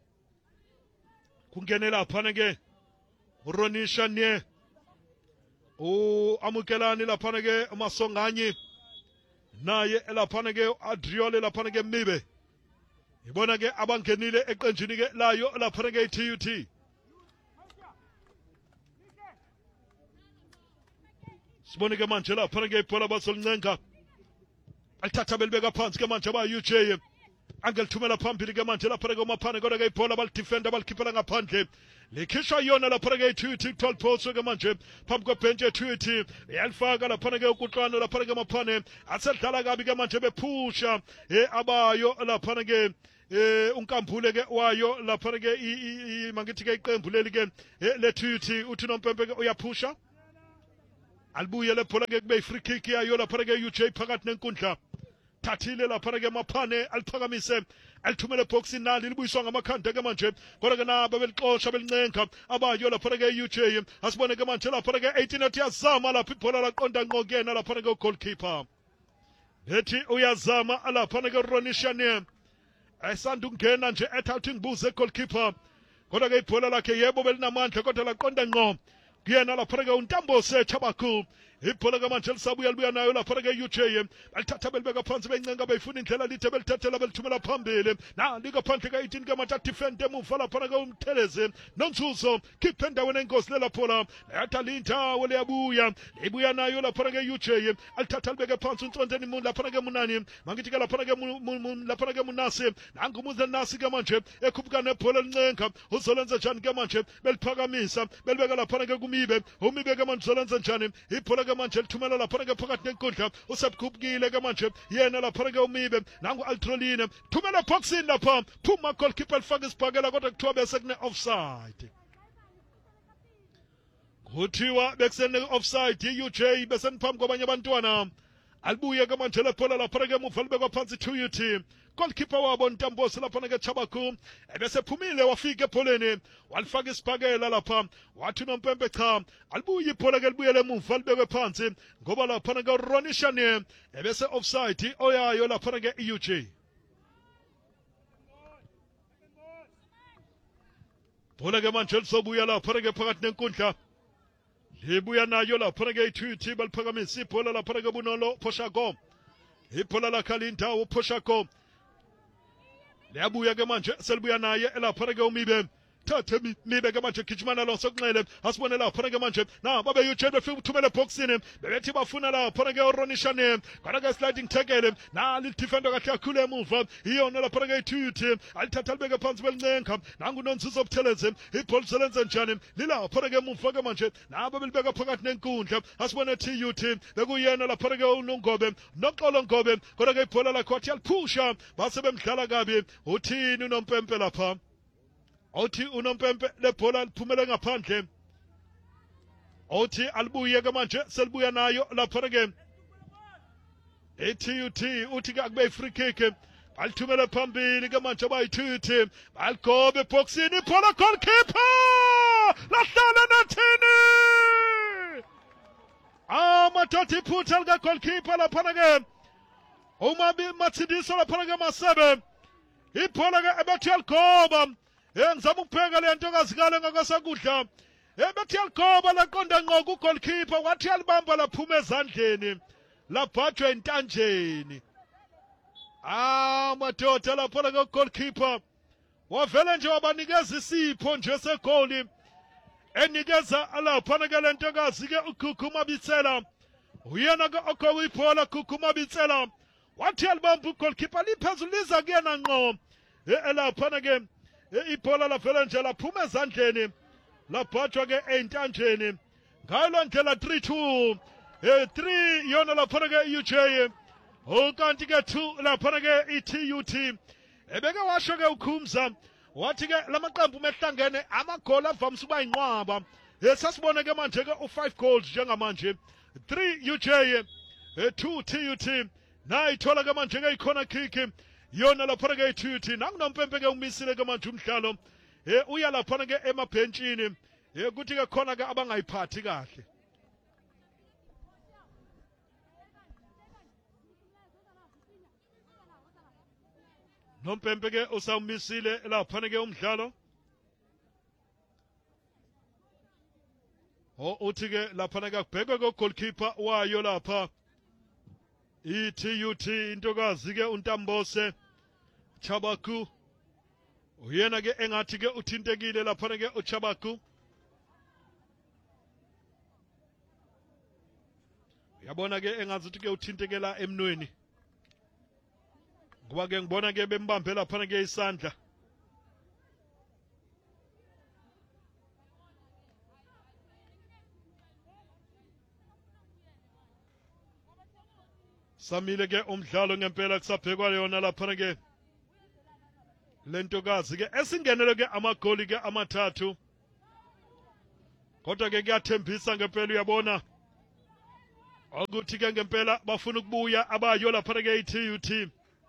kungene lapha ke uRonisha Niye u amukelani laphana ke Masonganyi naye laphana ke Adriole laphana ke Mibe ibona ke abangenile eqenjini ke layo laphana ke T U T sibone ke manje laphana ke ibhola basoluncenga alithatha belibeka phansi ke manje aba U J angelithumela phambili ke manje laphana ke uMaphane kodwa ke ibhola balidefenda balikhiphela ngaphandle likhishwa yona laphana ke T U T twelve posts ke manje phambi kwebhench ye T U T yalifaka laphana ke uKutlwano laphana ke Maphane asedlala kabi ke manje bephusha eh abayo laphana ke eh unkambule ke wayo laphana ke mangithi ke iqembu leli ke le T U T uthi nompempe ke uyaphusha alibuye lebhola ke kube free kick yayo laphana ke U J phakathi nenkundla thathile laphana ke Maphane aliphakamise alithumele boxini nali libuyiswa ngamakhanda ke manje kodwa ke nabo belixosha belincenga abayo laphana ke U J asibone ke manje laphana ke eighteen athi yazama lapha ibhola laqonda ngqo kuyena laphana ke goalkeeper lethi uyazama laphana ke Ronishane ayisanda ukungena nje ethatha ngibuze goalkeeper kodwa ke ibhola lakhe yebo belinamandla kodwa laqonda ngqo kuyena laphana ke uNtambose Chabaku ibhola ke manje lisabuya libuya nayo laphana ke U J balithatha belibeka phansi bencenga beyifuna indlela lithe belithathela belithumela phambili nali ngaphandle ka eighteen ke manje defend emuva laphana ke uMtheleze nonzuzo khipha endaweni enkosi laphola yatha lindawo liyabuya libuya nayo laphana ke U J alithatha libeke phansi uNtsonzeni mu laphana ke Munani mangithi ke laphana ke laphana ke Munasi nangumuze nasi ke manje ekhuphuka nebhola lincenga uzolenza njani ke manje beliphakamisa belibeka laphana ke kuMibe uMibe ke manje uzolenza njani ibhola ke manje lithumela laphana ke phakathi nenkundla usebukhupukile ke manje yena laphana ke uMibe nangu Altroline thumela boxini lapha phuma goalkeeper lifaka isibhakela kodwa kuthiwa bese kune offside kuthiwa bekusene offside U J bese niphambi kwabanye abantwana alibuye ke manje lebhola laphana ke muva libekwa phansi T U T goalkeeper wabo Ntambose laphana ke Chabaku ebese phumile wafika ebholeni walifaka isibhakela lapha wathi nompempe cha alibuye ibhola ke libuyele emuva libekwe phansi ngoba laphana ke Ronishane ebese offside oyayo laphana ke U J bola ke manje lizobuya laphana ke phakathi nenkundla libuya nayo laphana ke T U T baliphakamisa ibhola laphana ke Bunolo Poshako ibhola lakhala indawo Poshako liyabuya ke manje selibuya naye laphana ke uMibe thathe Mibe ke manje gijimana lo sokunxele asibone laphana ke manje na babe U J befika ukuthumela boxini bebethi bafuna laphana ke Ronishane kodwa ke sliding tackle na lidefender kahle kakhulu emuva iyona laphana ke T U T alithatha libeke phansi belincenga nangu nonzuzo obutheleze ibhola selenza njani lilaphana ke emuva ke manje nabo belibeka phakathi nenkundla asibone T U T bekuyena laphana ke uNongobe noxolo Ngobe kodwa ke ibhola lakhe wathi yaliphusha base bemdlala kabi uthini unompempe lapha othi unompempe lebhola liphumele ngaphandle othi alibuye ke manje selibuya nayo laphana ke e-T U T uthi ke akube free kick alithumele phambili ke manje bayi T U T aligobe boxini ibhola goalkeeper lahlala nathini amadoda iphutha lika goalkeeper laphana ke umabi Mathidiso laphana ke Masebe ibhola ke ebethi yaligoba ngizama ukubheka lento kazikale ngakasakudla ebethi yaligoba laqonda ngqo ku goalkeeper wathi yalibamba laphuma ezandleni labhajwa entanjeni ah madoda lapha ke goalkeeper wavele nje wabanikeza isipho nje segoli enikeza lapha ke lento kazike uGugu Mabitsela uyena ke okho ibhola Gugu Mabitsela wathi yalibamba ugoalkeeper liphezulu liza kuyena ngqo elapha ke ibhola lavela nje laphuma ezandleni labhajwa ke entanjeni ngalo ndlela three two eh three yona laphana ke U J ukanti ke two laphana ke i-T U T ebeke washo ke uKhumza wathi ke lamaqembu mehlangene amagoli avamise ukuba inqwaba esasibone ke manje ke u five goals njengamanje three U J two T U T na ithola ke manje ke ikhona kick yona laphana ke T U T nangunompempe ke umisile ke manje umdlalo eh uya laphana ke emabhentshini eh kuthi ke khona ke abangayiphathi kahle nompempe ke usawumisile laphana ke umdlalo o uthi ke lapha na kubhekwe ko goalkeeper wayo lapha I T U T intokazi ke uNtambose Chabaku uyena ke engathi ke uthintekile lapha ke uChabaku yabona ke engathi ke uthintekela emnweni ngoba ke ngibona ke bembambe lapha ke isandla samile ke umdlalo ngempela kusabhekwa yona lapha ke lentokazi ke esingenele ke amagoli ke amathathu kodwa ke kuyathembisa ngempela uyabona ukuthi ke ngempela bafuna ukubuya abayo lapha ke I T U T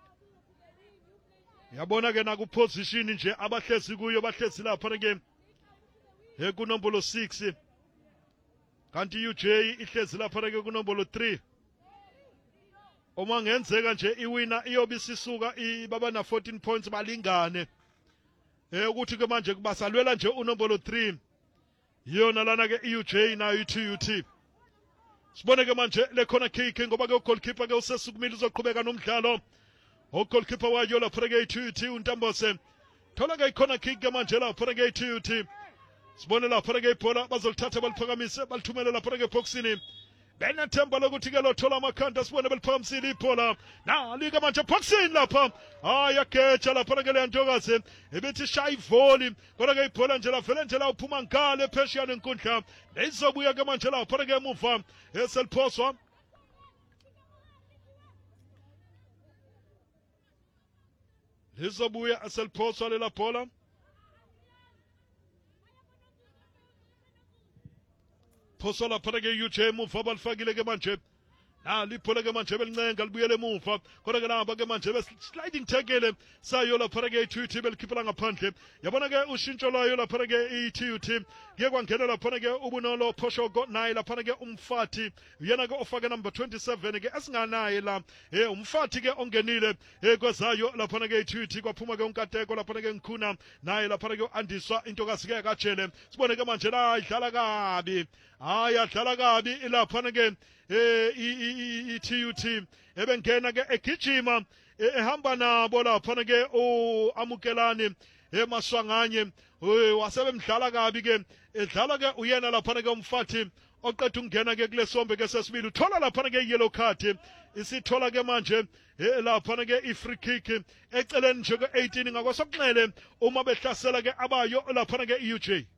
yabona ke na ku position nje abahlezi kuyo bahlezi lapha ke ekunombolo six kanti U J ihlezi lapha ke kunombolo three uma ngenzeka nje iwina iyobe sisuka ibaba na fourteen points balingane eh ukuthi ke manje kubasalwela nje unombolo three yona lana ke U J na I T U T sibone ke manje le khona kick ngoba ke goalkeeper ke usesukumile uzoqhubeka nomdlalo goalkeeper wayo lapha ke I T U T uNtambose thola ke khona kick ke manje lapha ke I T U T sibone lapha ke ibhola bazolithatha baliphakamise balithumela lapha ke boxini benathemba lokuthi ke lothola amakhanda sibone beliphakamisile ibhola nalike manje boxing lapha hayi ageja lapha ke le ntokazi ebethi shay volley kodwa ke ibhola nje lavele nje la uphuma ngale pheshiyana enkundla lezobuya ke manje lapha ke emuva eseliphoswa lezobuya eseliphoswa lela bhola Poso lapha ke U J emuva balifakile ke manje naliphola ke manje belincenga libuyele emuva kodwa ke laba ke manje sliding tackle sayo lapha ke I T U T belikhiphela ngaphandle yabona ke ushintsho lwayo lapha ke I T U T ke kwangena lapha ke ubunolo Phoshoko naye lapha ke umfati yena ke ofake number twenty-seven ke esinganaye la eh umfati ke ongenile eh kwezayo lapha ke I T U T kwaphuma ke unkateko lapha ke ngikhuna naye lapha ke andiswa intokazi ke kajele sibone ke manje la idlala kabi hayi adlala kabi lapha ke eh I T U T ebengena ke egijima ehamba nabo lapha ke o amukelani emaswanganye wasebemdlala kabi ke edlala ke uyena lapha ke umfathi oqeda ukungena ke kulesombe ke sesibili uthola lapha ke yellow card isithola ke manje lapha ke I free kick eceleni nje ke eighteen ngakwasokunxele uma behlasela ke abayo lapha ke U J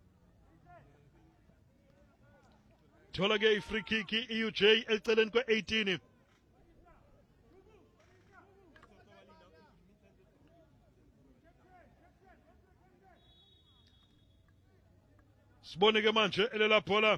thola ke I free kick I U J eceleni kwe eighteen sibone ke manje elela bhola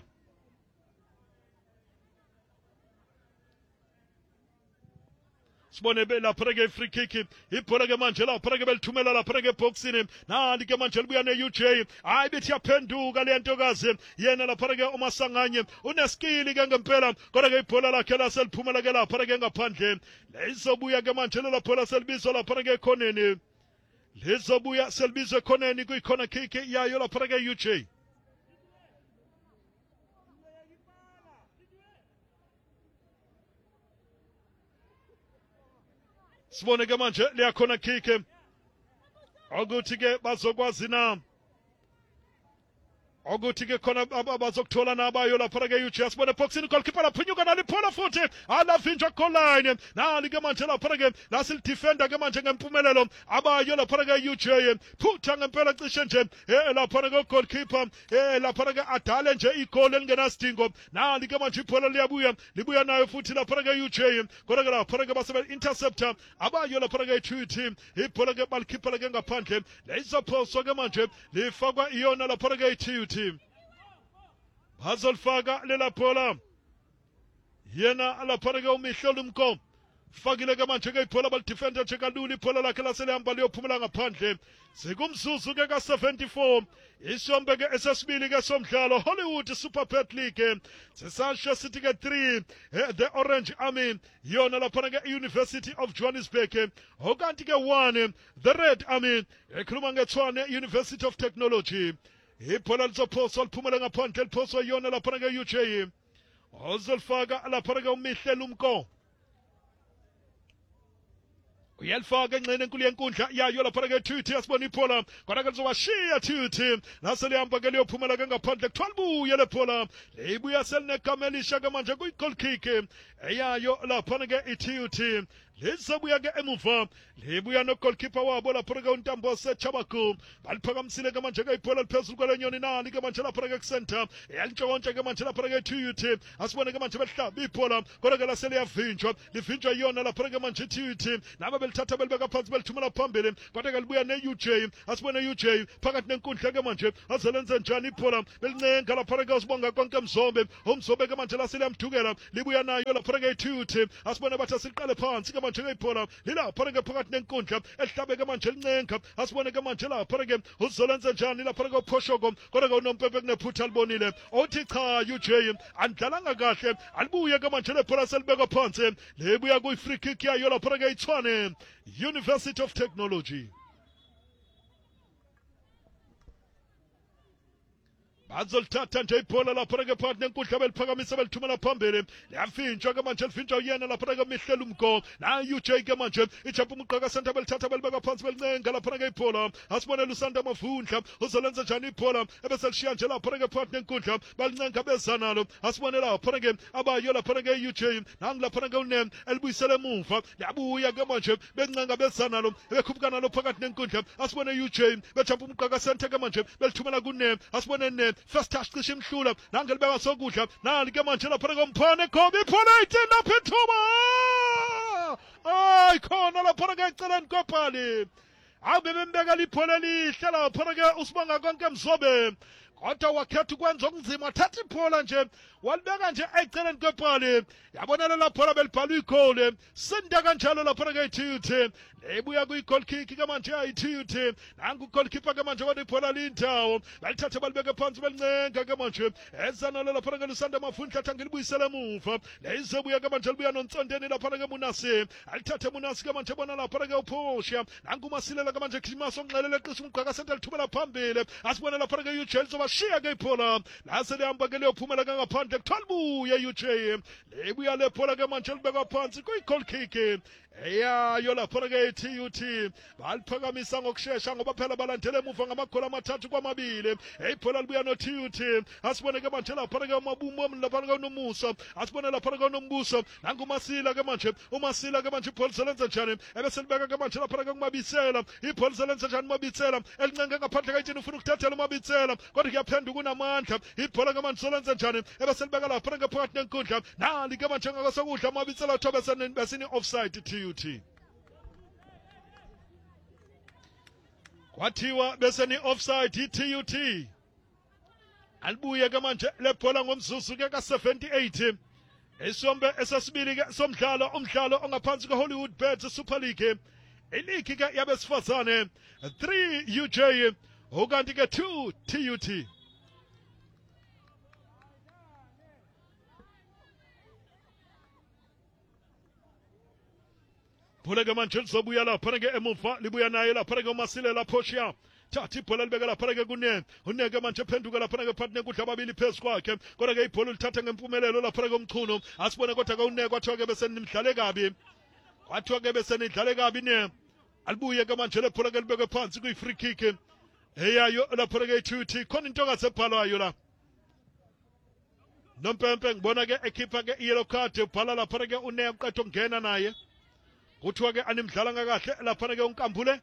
sibone lapha ke free kick ibhola ke manje lapha ke belithumela lapha ke boxini nali ke manje libuya ne U J hayi bethi yaphenduka le ntokazi yena lapha ke umasanganye uneskili ke ngempela kodwa ke ibhola lakhe laseliphumela ke lapha ke ngaphandle lezobuya ke manje le bhola selibizwa lapha ke ekhoneni lezobuya selibizwa ekhoneni kuyikhona kick yayo lapha ke U J sibone ke manje liyakhona kick ukuthi ke bazokwazi na ukuthi ke khona abazokuthola nabayo lapha ke U J sibone boxing goalkeeper laphunyuka naliphola futhi alavinjwa goal line nali ke manje lapha ke lasil defender ke manje ngempumelelo abayo lapha ke U J phutha ngempela cishe nje eh lapha ke goalkeeper eh lapha ke adale nje igoal engenasidingo nali ke manje ibhola liyabuya libuya nayo futhi lapha ke U J kodwa ke lapha ke basebe interceptor abayo lapha ke I T U T ibhola ke balikhipha ke ngaphandle lezophoswa ke manje lifakwa iyona lapha ke I T U T bazolfaka lela bhola yena lapha ke uMihlelo umko fakile ke manje ke ibhola balidefender nje kalula ibhola lakhe laselihamba liyophumela ngaphandle sekumzuzu ke ka seventy-four isombe ke esesibili ke somdlalo Hollywood Super Bet League sesasho sithi ke three the Orange Army yona lapha ke University of Johannesburg okanti ke one the Red Army ekhuluma ngeTshwane University of Technology ibhola lizophoswa liphumele ngaphandle liphoswa yona laphana ke-U J ozolifaka laphana ke uMihlela Umko uyalifaka enxeni enkulu yenkundla yayo laphana ke Thuthi asibona ibhola kodwa ke lizowashiya Thuthi nase lihamba ke liyophumela ke ngaphandle kuthiwa libuye le bhola libuya selinegama elisha ke manje kuyi-goal kick eyayo laphana ke iThuthi lizobuya ke emuva libuya no-goalkeeper wabo laphana ke uNtambo Sechabaku baliphakamisile ke manje ke ibhola liphezulu kwelenyoni nali ke manje laphana ke kusenta yalitshontsha ke manje laphana ke Thuthi asibone ke manje behlaba ibhola kodwa ke lase liyavinjwa livinjwa yona laphana ke manje Thuthi naba belithatha belibeka phansi belithumela phambili kodwa ke libuya ne-U J asibone U J phakathi nenkundla ke manje azelenze njani ibhola belincenga laphana ke usibonga konke Mzombe uMzombe ke manje lase liyamthukela libuya nayo laphana ke Thuthi asibone bathi siqale phansi ke manje ke ibhola lilaphana ke phakathi nenkundla elihlabe ke manje lincenga asibone ke manje laphana ke uzolenze njani laphana ke uphoshoko kodwa ke uNompepe kunephutha libonile othi cha U J andlalanga kahle alibuye ke manje lebhola selibeka phansi libuya kuyi-free kick yayo laphana ke iTshwane University of Technology bazolithatha nje ibhola laphana ke phakathi nenkundla beliphakamisa belithumela phambili liyafinjwa ke manje lifinjwa yena laphana ke Mihlela Umko nayo U J ke manje ijampa umqaka center belithatha belibeka phansi belincenga laphana ke ibhola asibone Lusanda Mavundla uzolenza njani ibhola ebese lishiya nje laphana ke phakathi nenkundla balincenga bezanalo asibone laphana ke abayo laphana ke U J nangi laphana ke uNem elibuyisele emuva liyabuya ke manje bencenga bezanalo bekhupukana lo phakathi nenkundla asibone U J bejampa umqaka center ke manje belithumela kuNem asibone Ne first touch cishe imhlula nange libeka sokudla nali ke manje laphana komphane khoba ibhola itinda phithuba ay khona laphana ke eceleni kopali abe bembeka libhola lihle laphana ke usibonga konke Mzobe kodwa wakhetha ukwenza okunzima thatha ibhola nje walibeka nje eceleni kopali yabonela laphola belibhalwa igole senda kanjalo laphana ke Thuthi ebuya kuyi-goal kick ke manje ayi-Thuthi nangu goalkeeper ke manje kodwa ibhola lindawo balithatha balibeke phansi belincenga ke manje ezanalo laphana ke Lusanda Mavundla athi angilibuyisele emuva lizobuya ke manje libuya noNtsondeni laphana ke Munasi alithathe Munasi ke manje bona laphana ke uPhosha nangu Masilela ke manje Khimaso onxelele eqisa umgqaka center lithumela phambili asibone laphana ke U J lizobashiya ke ibhola lase lihamba ke liyophumela ke ngaphandle kuthiwa libuye U J libuya le bhola ke manje libeka phansi kuyi-goal kick eyayo laphana ke iThuthi baliphakamisa ngokushesha ngoba phela balandele emuva ngamagoli amathathu kwamabili ibhola libuya noThuthi asibone ke manje laphana ke uMabumo laphana ke uNomusa asibone laphana ke uNombuso nanguMasila ke manje uMasila ke manje ibhola zelenza njani ebese libeka ke manje laphana ke uMabitsela ibhola zelenza njani uMabitsela elincenga ngaphandle kayitshini ufuna ukuthathela uMabitsela kodwa kuyaphenduka unamandla ibhola ke manje zelenza njani ebese libeka laphana ke phakathi nenkundla nali ke manje ngakasokudla uMabitsela thobe besini offside Thuthi kwathiwa beseni offside iThuthi alibuye ke manje lebhola ngomzuzu ke ka-seventy-eight esombe esesibili ke somdlalo umdlalo ongaphansi kwe-Hollywood Bets Super League iligi ke yabesifazane three U J ukanti ke two Thuthi Bhola ke manje lizobuya laphana ke emuva libuya naye laphana ke uMasilela Phosha thatha ibhola libeke laphana ke kuNene uNene ke manje phenduka laphana ke phakathi nenkundla ababili phezu kwakhe kodwa ke ibhola lithatha ngempumelelo laphana ke uMchunu asibone kodwa ke uNene kwathiwa ke bese nimdlale kabi kwathiwa ke bese nidlale kabi ne alibuye ke manje lebhola ke libeke phansi kuyi-free kick eyayo laphana ke iThuthi khona into kasebhalwayo la Nompempe ngibona ke ekhipha ke yellow card ubhala laphana ke uNene uqeda ukungena naye kuthiwa ke animdlala ngakahle laphana ke uNkambule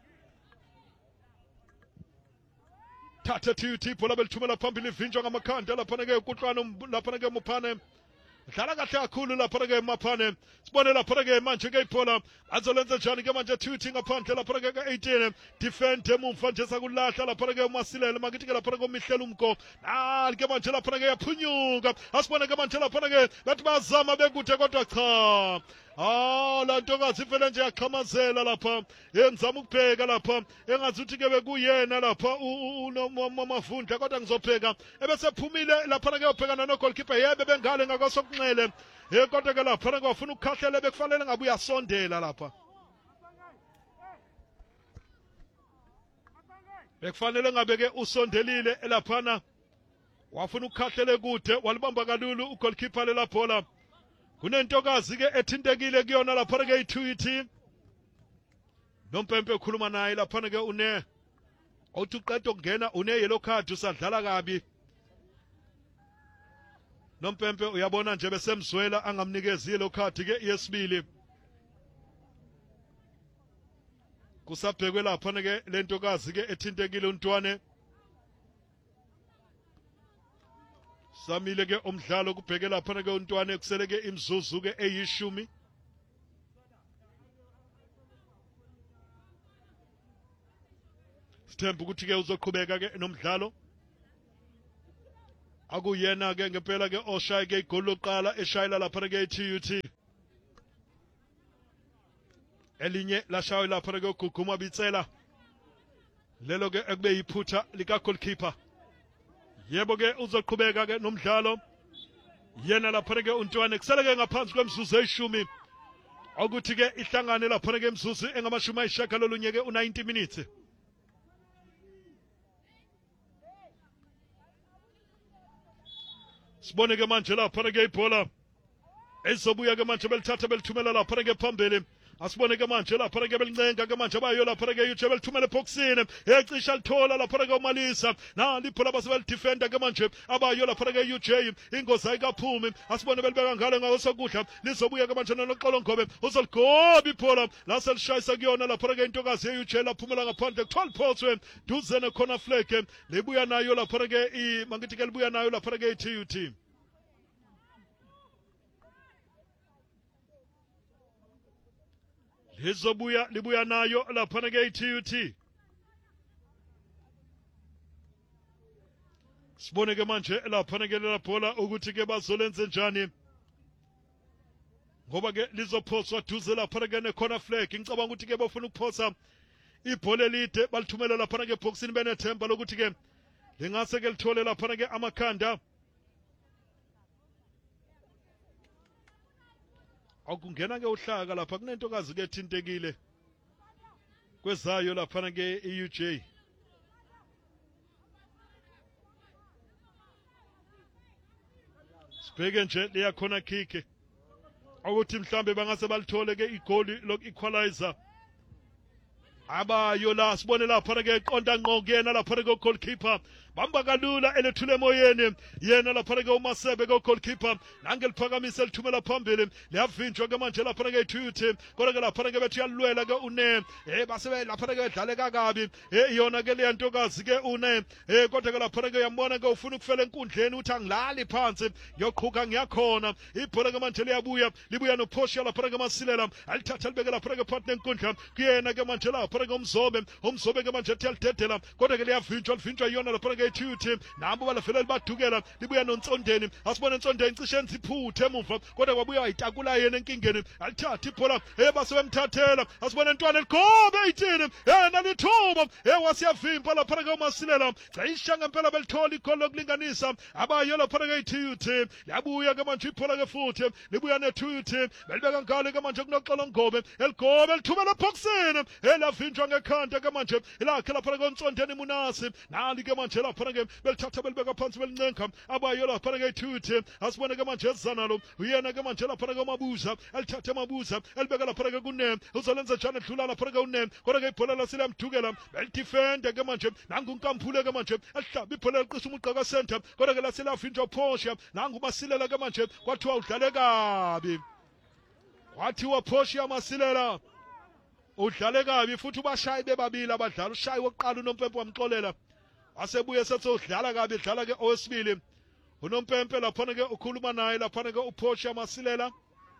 thatha Thuthi ibhola belithumela phambili vinjwa ngamakhanda laphana ke uKutlwano laphana ke Muphane dlala kahle kakhulu laphana ke Maphane sibone laphana ke manje ke ibhola azolenza njani ke manje Thuthi ngaphandle laphana ke ka-eighteen defend emuva nje sakulahla laphana ke uMasilela makithi ke laphana ke uMihlela Umko nali ke manje laphana ke yaphunyuka asibone ke manje laphana ke bathi bazama bekude kodwa cha Ah la ntokazi vele nje yaqhamazela lapha yenzama ukubheka lapha engazuthi ke bekuyena lapha uMavundla kodwa ngizobheka ebese phumile lapha ke uyobhekana no goalkeeper yebe bengale ngakwasokunxele hey kodwa ke lapha ngafuna ukukhahlela bekufanele ngabe uyasondela lapha bekufanele ngabe ke usondelile elaphana wafuna ukukhahlele kude walibamba kalulu ugoalkeeper lela bhola kunentokazi ke ethintekile kuyona lapha ke i-two Nompempe ukhuluma naye lapha ke une othi uqeda ukungena une yellow card usadlala kabi Nompempe uyabona nje besemzwela angamnikezi yellow card ke yesibili kusabhekwe lapha ke lentokazi ke ethintekile uNtwane samile ke umdlalo kubheke lapha ke uNtwane kuseleke imzuzu ke eyishumi Sithemba ukuthi ke uzoqhubeka ke nomdlalo akuyena ke ngempela ke oshaya ke igoli loqala eshayela lapha ke i-T U T elinye lashayo lapha ke uGuguma Bitsela lelo ke ekube yiphutha lika goalkeeper yebo ke uzoqhubeka ke nomdlalo yena lapha ke uNtwane kuseleke ngaphansi kwemzuzu eyishumi ukuthi ke ihlangane lapha ke emzuzu engamashumi ayishagalolunye ke u-ninety minutes Sibone ke manje lapha ke ibhola ezobuya ke manje belithatha belithumela lapha ke phambili asibone ke manje lapha ke belincenga ke manje bayo lapha ke uJe belithumela eboxini ecisha lithola lapha ke uMalisa nali ibhola basebel defender ke manje abayo lapha ke uJe ingozi ayikaphumi asibone belibeka ngale ngawosokudla lizobuya ke manje noXolo Ngobe uzoligoba ibhola la selishayisa kuyona lapha ke intokazi yeUJe laphumela ngaphandle kuthola phoswe duze ne corner flag libuya nayo lapha ke i mangithi ke libuya nayo lapha ke i-T U T lizobuya libuya nayo lapha ke i-T U T sibone ke manje lapha ke lela bhola ukuthi ke bazolenze njani ngoba ke lizophoswa duze lapha ke ne corner flag ngicabanga ukuthi ke bafuna ukuphosa ibhola elide balithumela lapha ke boxini benethemba lokuthi ke lingase ke lithole lapha ke amakhanda akungena ke uhlaka lapha kunentokazi ke ethintekile kwezayo lapha ke i-uJ sibheke nje liyakhona kick ukuthi mhlambe bangase balithole ke igoli lok equalizer abayo la sibone lapha ke iqonda ngqo kuyena lapha ke goalkeeper bamba kalula elethule emoyeni yena lapha ke uMasebe ke goalkeeper nangeliphakamisa lithumela phambili liyavinjwa ke manje lapha ke i-T U T kodwa ke lapha ke bethu yalwela ke une eh basebe lapha ke edlale kakabi eh yona ke le ntokazi ke une eh kodwa ke lapha ke uyambona ke ufuna ukufela enkundleni uthi angilali phansi ngiyoqhuka ngiyakhona ibhola ke manje liyabuya libuya noPortia lapha ke Masilela alithatha libeke lapha ke partner enkundla kuyena ke manje lapha ke umzobe umzobe ke manje ethi kodwa ke liyavinjwa livinjwa yona lapha ke i-T U T nabo balafela libadukela libuya noNtsondeni asibone Ntsondeni cishe enzi iphuthe emuva kodwa kwabuya wayitakula yena enkingeni alithatha ibhola eh basebemthathela asibone Ntwane ligobe eighteen yena lithuba eh wasiyavimpa lapha ke uMasilela cisha ngempela belithola igoli lokulinganisa abayo lapha ke i-T U T yabuya ke manje ibhola ke futhi libuya ne-T U T belibeka ngale ke manje kunoXolo Ngobe eligobe lithumela eboxini elavinjwa ngekhanda ke manje ilakhe lapha ke uNtsondeni Munasi nali ke manje lapha ke belithatha belibeka phansi belincenga abayo lapha ke i-T U T asibone ke manje ezanalo uyena ke manje lapha ke uMabuza elithatha eMabuza elibeka lapha ke kuNem uzolenza njani edlula lapha ke uNem kodwa ke ibhola lasilamdukela belidefender ke manje nangu uNkampule ke manje elihlaba ibhola liqisa umugqa center kodwa ke laselavinjwa Portia nangu Masilela ke manje kwathiwa udlale kabi kwathiwa Portia Masilela udlale kabi futhi ubashayi bebabili abadlala ushayi wokuqala uNompempe wamxolela asebuye sethudlala kabi dlala ke owesibili uNompempe lapha ke ukhuluma naye lapha ke uPortia Masilela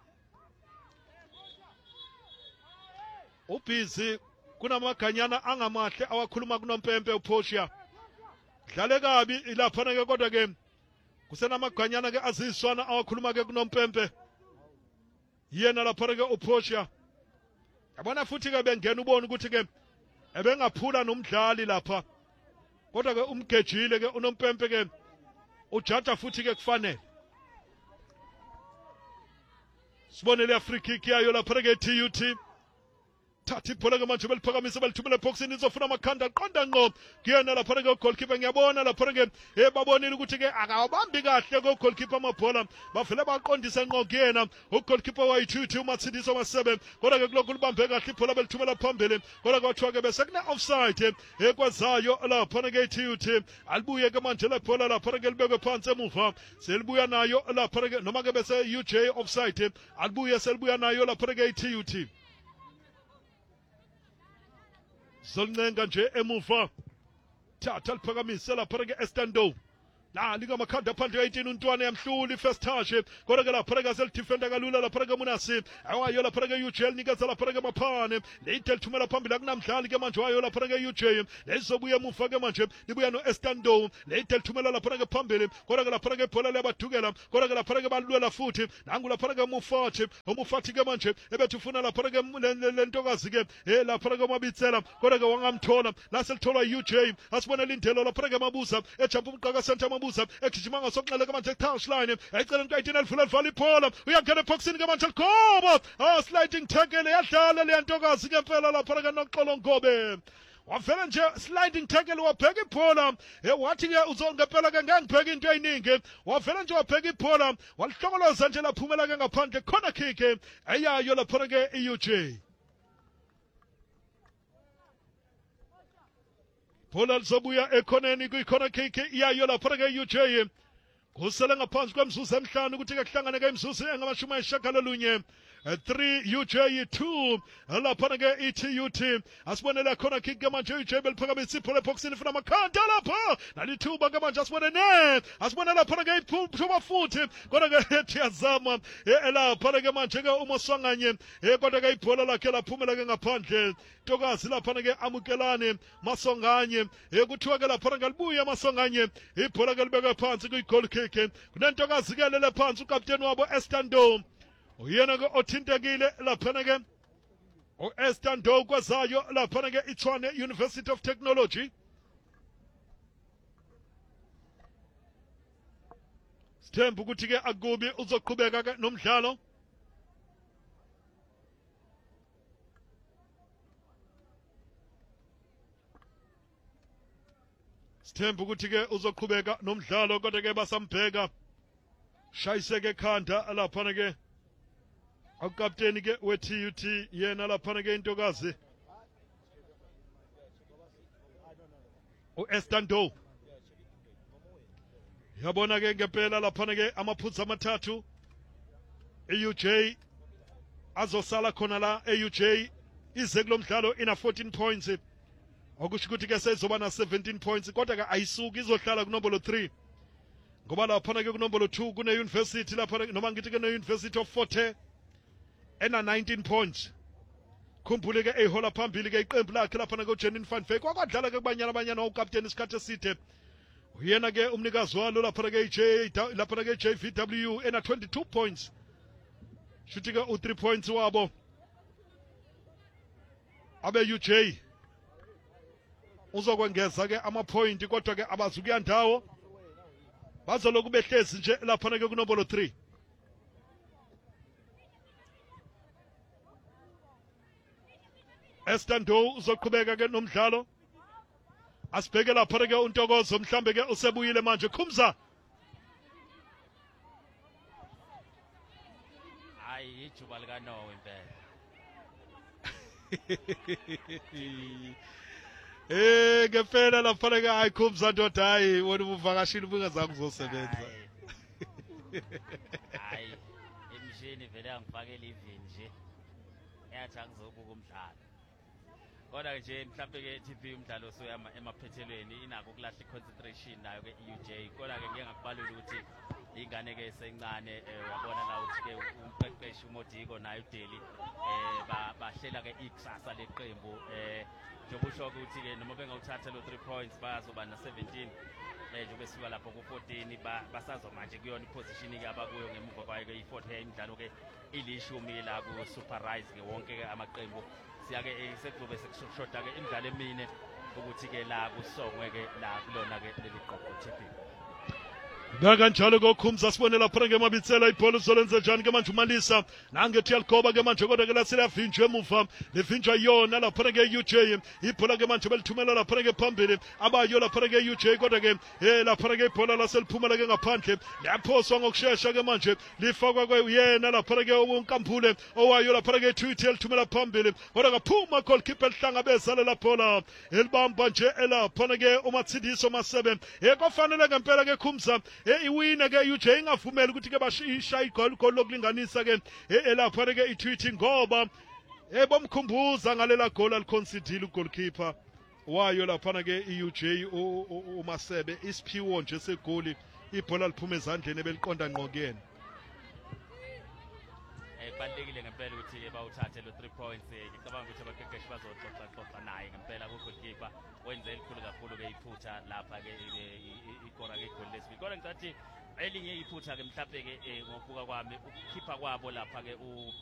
ubhizi kunamaganyana angamahle awakhuluma kuNompempe uPortia dlale kabi lapha ke kodwa ke kusenamaganyana ke aziswana awakhuluma ke kuNompempe yena lapha ke uPortia yabona futhi ke bengena ubona ukuthi ke ebengaphula nomdlali lapha kodwa ke umgejile ke uNompempe ke ujaja futhi ke kufanele sibone le free kick yayo lapha ke T U T thatha ibhola ke manje beliphakamise belithumela eboxini izofuna amakhanda aqonda ngqo kuyena lapha ke goalkeeper ngiyabona lapha ke eh babonile ukuthi ke akawabambi kahle go goalkeeper amabhola bavele baqondisa ngqo kuyena ugoalkeeper wayithuthi uMatsindiso masebe kodwa ke kulokhu libambe kahle ibhola belithumela phambili kodwa kwathiwa ke bese kune offside ekwazayo lapha ke ithi alibuye ke manje lebhola lapha ke libekwe phansi emuva selibuya nayo lapha ke noma ke bese U J offside alibuye selibuya nayo lapha ke ithi Zolnenga nje emuva thatha liphakamise lapha ke Estando la liga makhanda phandle eighteen untwana yamhluli first touch kodwa ke lapha ke selidefenda kalula lapha ke Munasi awayo lapha ke U J nikeza lapha ke Maphane leyite lithumela phambili kunamdlali ke manje wayo lapha ke U J lezobuya emuva ke manje libuya no Estando leyite lithumela lapha ke phambili kodwa ke lapha ke ibhola lebadukela kodwa ke lapha ke balwela futhi nangu lapha ke Mufati umufati ke manje ebethu ufuna lapha ke lentokazi ke eh lapha ke Mabitsela kodwa ke wangamthola la selithola U J asibonela indelo lapha ke Mabuza ejumpa umqaka center Mabuza ekujima ngasokuqala ke manje touchline ayicela into ayithina elifuna livala ibhola uyangena eboxini ke manje likhobo ah sliding tackle yadlala le ntokazi ke impela lapha ke noxolo ngobe wavela nje sliding tackle wabheka ibhola wathi ke uzongempela ke ngangibheka into eyiningi wavela nje wabheka ibhola walihlokoloza nje laphumela ke ngaphandle corner kick eyayo lapha ke i-U J Bola lizobuya ekhoneni kwi-corner kick iyayo lapha ke U J kusele ngaphansi kwemzuzu emhlanu ukuthi ke kuhlangane ke imzuzu engamashumi ayishagalolunye three U J two lapha ke I T U T asibonela khona kick ke manje U J beliphakamisa ibhola eboxini funa amakhanda lapha nalithuba ke manje asibone ne asibone lapha ke iphuma futhi kodwa ke ethiyazama elapha ke manje ke uMoswanganye kodwa ke ibhola lakhe laphumela ke ngaphandle Tokazi lapha ke amukelane Masonganye ekuthiwa ke lapha ngalibuya Masonganye ibhola ke libeke phansi kwi-goal kick kunentokazi ke lele phansi ukapteni wabo Estando uyena ke othintekile lapha ke uEstando kwazayo lapha ke iTshwane University of Technology sithemba ukuthi ke akubi uzoqhubeka ke nomdlalo sithemba ukuthi ke uzoqhubeka nomdlalo kodwa ke basambheka shayiseke khanda lapha ke ukapteni ke we-T U T yena lapha ke intokazi uEstando yabona ke ngempela lapha ke amaphutha amathathu e-U J azosala khona la e-U J ize kulomdlalo ina fourteen points okusho ukuthi ke sezoba na seventeen points kodwa ke ayisuki izohlala kunombolo three ngoba lapha ke kunombolo two kune university lapha noma ngithi ke ne University of Fort Hare ena nineteen points khumbule ke ehola phambili ke iqembu lakhe lapha ke uJenin van Wyk wakadlala ke kubanyana abanyana ukapteni isikhathi eside uyena ke umnikazi walo lapha ke J lapha ke J V W ena twenty-two points shuthi ke u three points wabo abe U J uzokwengeza ke ama point kodwa ke abazukuya ndawo bazoloku behlezi nje lapha ke kunombolo three Estando uzoqhubeka ke nomdlalo asibheke lapha ke uNtokozo mhlambe ke usebuyile manje Khumza hayi ijuba lika Nowe impela eh ngempela lapha ke hayi Khumza ndoda hayi wena uvakashile ubungazange uzosebenza hayi emishini vele angifakela ivini nje eyathi angizobuka umdlalo kodwa nje mhlawumbe ke T V umdlalo usuyama emaphethelweni inako ukulahla i-concentration nayo ke i-U J kodwa ke ngeke ngakubalula ukuthi ingane ke esencane uyabona la uthi ke umqeqeshi uModiko nayo uDeli eh bahlela ke ikusasa leqembu eh njengoba usho ukuthi ke noma bengawuthatha lo three points bazoba na seventeen eh njengoba sifika lapho ku fourteen basazo manje kuyona iposition ke abakuyo ngemuva kwayo ke i-Fort Hare imidlalo ke ilishumi la ku Superrise ke wonke ke amaqembu siyake sekuzobe sekushoda ke imidlalo emine ukuthi ke la kusongwe ke la kulona ke leli qoqo T V Bakanjalo kokhumza sibone lapha ngemabitsela ibhola uzolenza njani ke manje umalisa nangethi yaligoba ke manje kodwa ke lasela vinjwe emuva levinjwa yona lapha ke U J ibhola ke manje belithumela lapha ke phambili abayo lapha ke U J kodwa ke eh lapha ke ibhola laseliphumela ke ngaphandle yaphoswa ngokusheshsha ke manje lifakwa kuyena lapha ke uNkampule owayo lapha ke tweet elithumela phambili kodwa kaphuma goalkeeper elihlangabezana la bola elibamba nje elapha ke uMatsidiso Masebe ekofanele ngempela ke khumza iwina ke U J ingavumeli ukuthi ke bashisha igol gol lokulinganisa ke elapha ke itweet ngoba ebomkhumbuza ngalela goal aliconsidile ugoalkeeper wayo lapha ke iU J uMasebe isiphiwo nje segoli ibhola liphuma ezandleni beliqonda ngqo kuyena. Kubalulekile ngempela ukuthi bawuthathe lo three points. Ngicabanga ukuthi abaqeqeshi bazoxoxa xoxa naye ngempela kugoalkeeper wenze elikhulu kakhulu ke iphutha lapha ke ikora ke igoli lesibili. Kodwa ngicathi elinye iphutha ke mhlawumbe ke ngokubuka kwami ukukhipha kwabo lapha ke u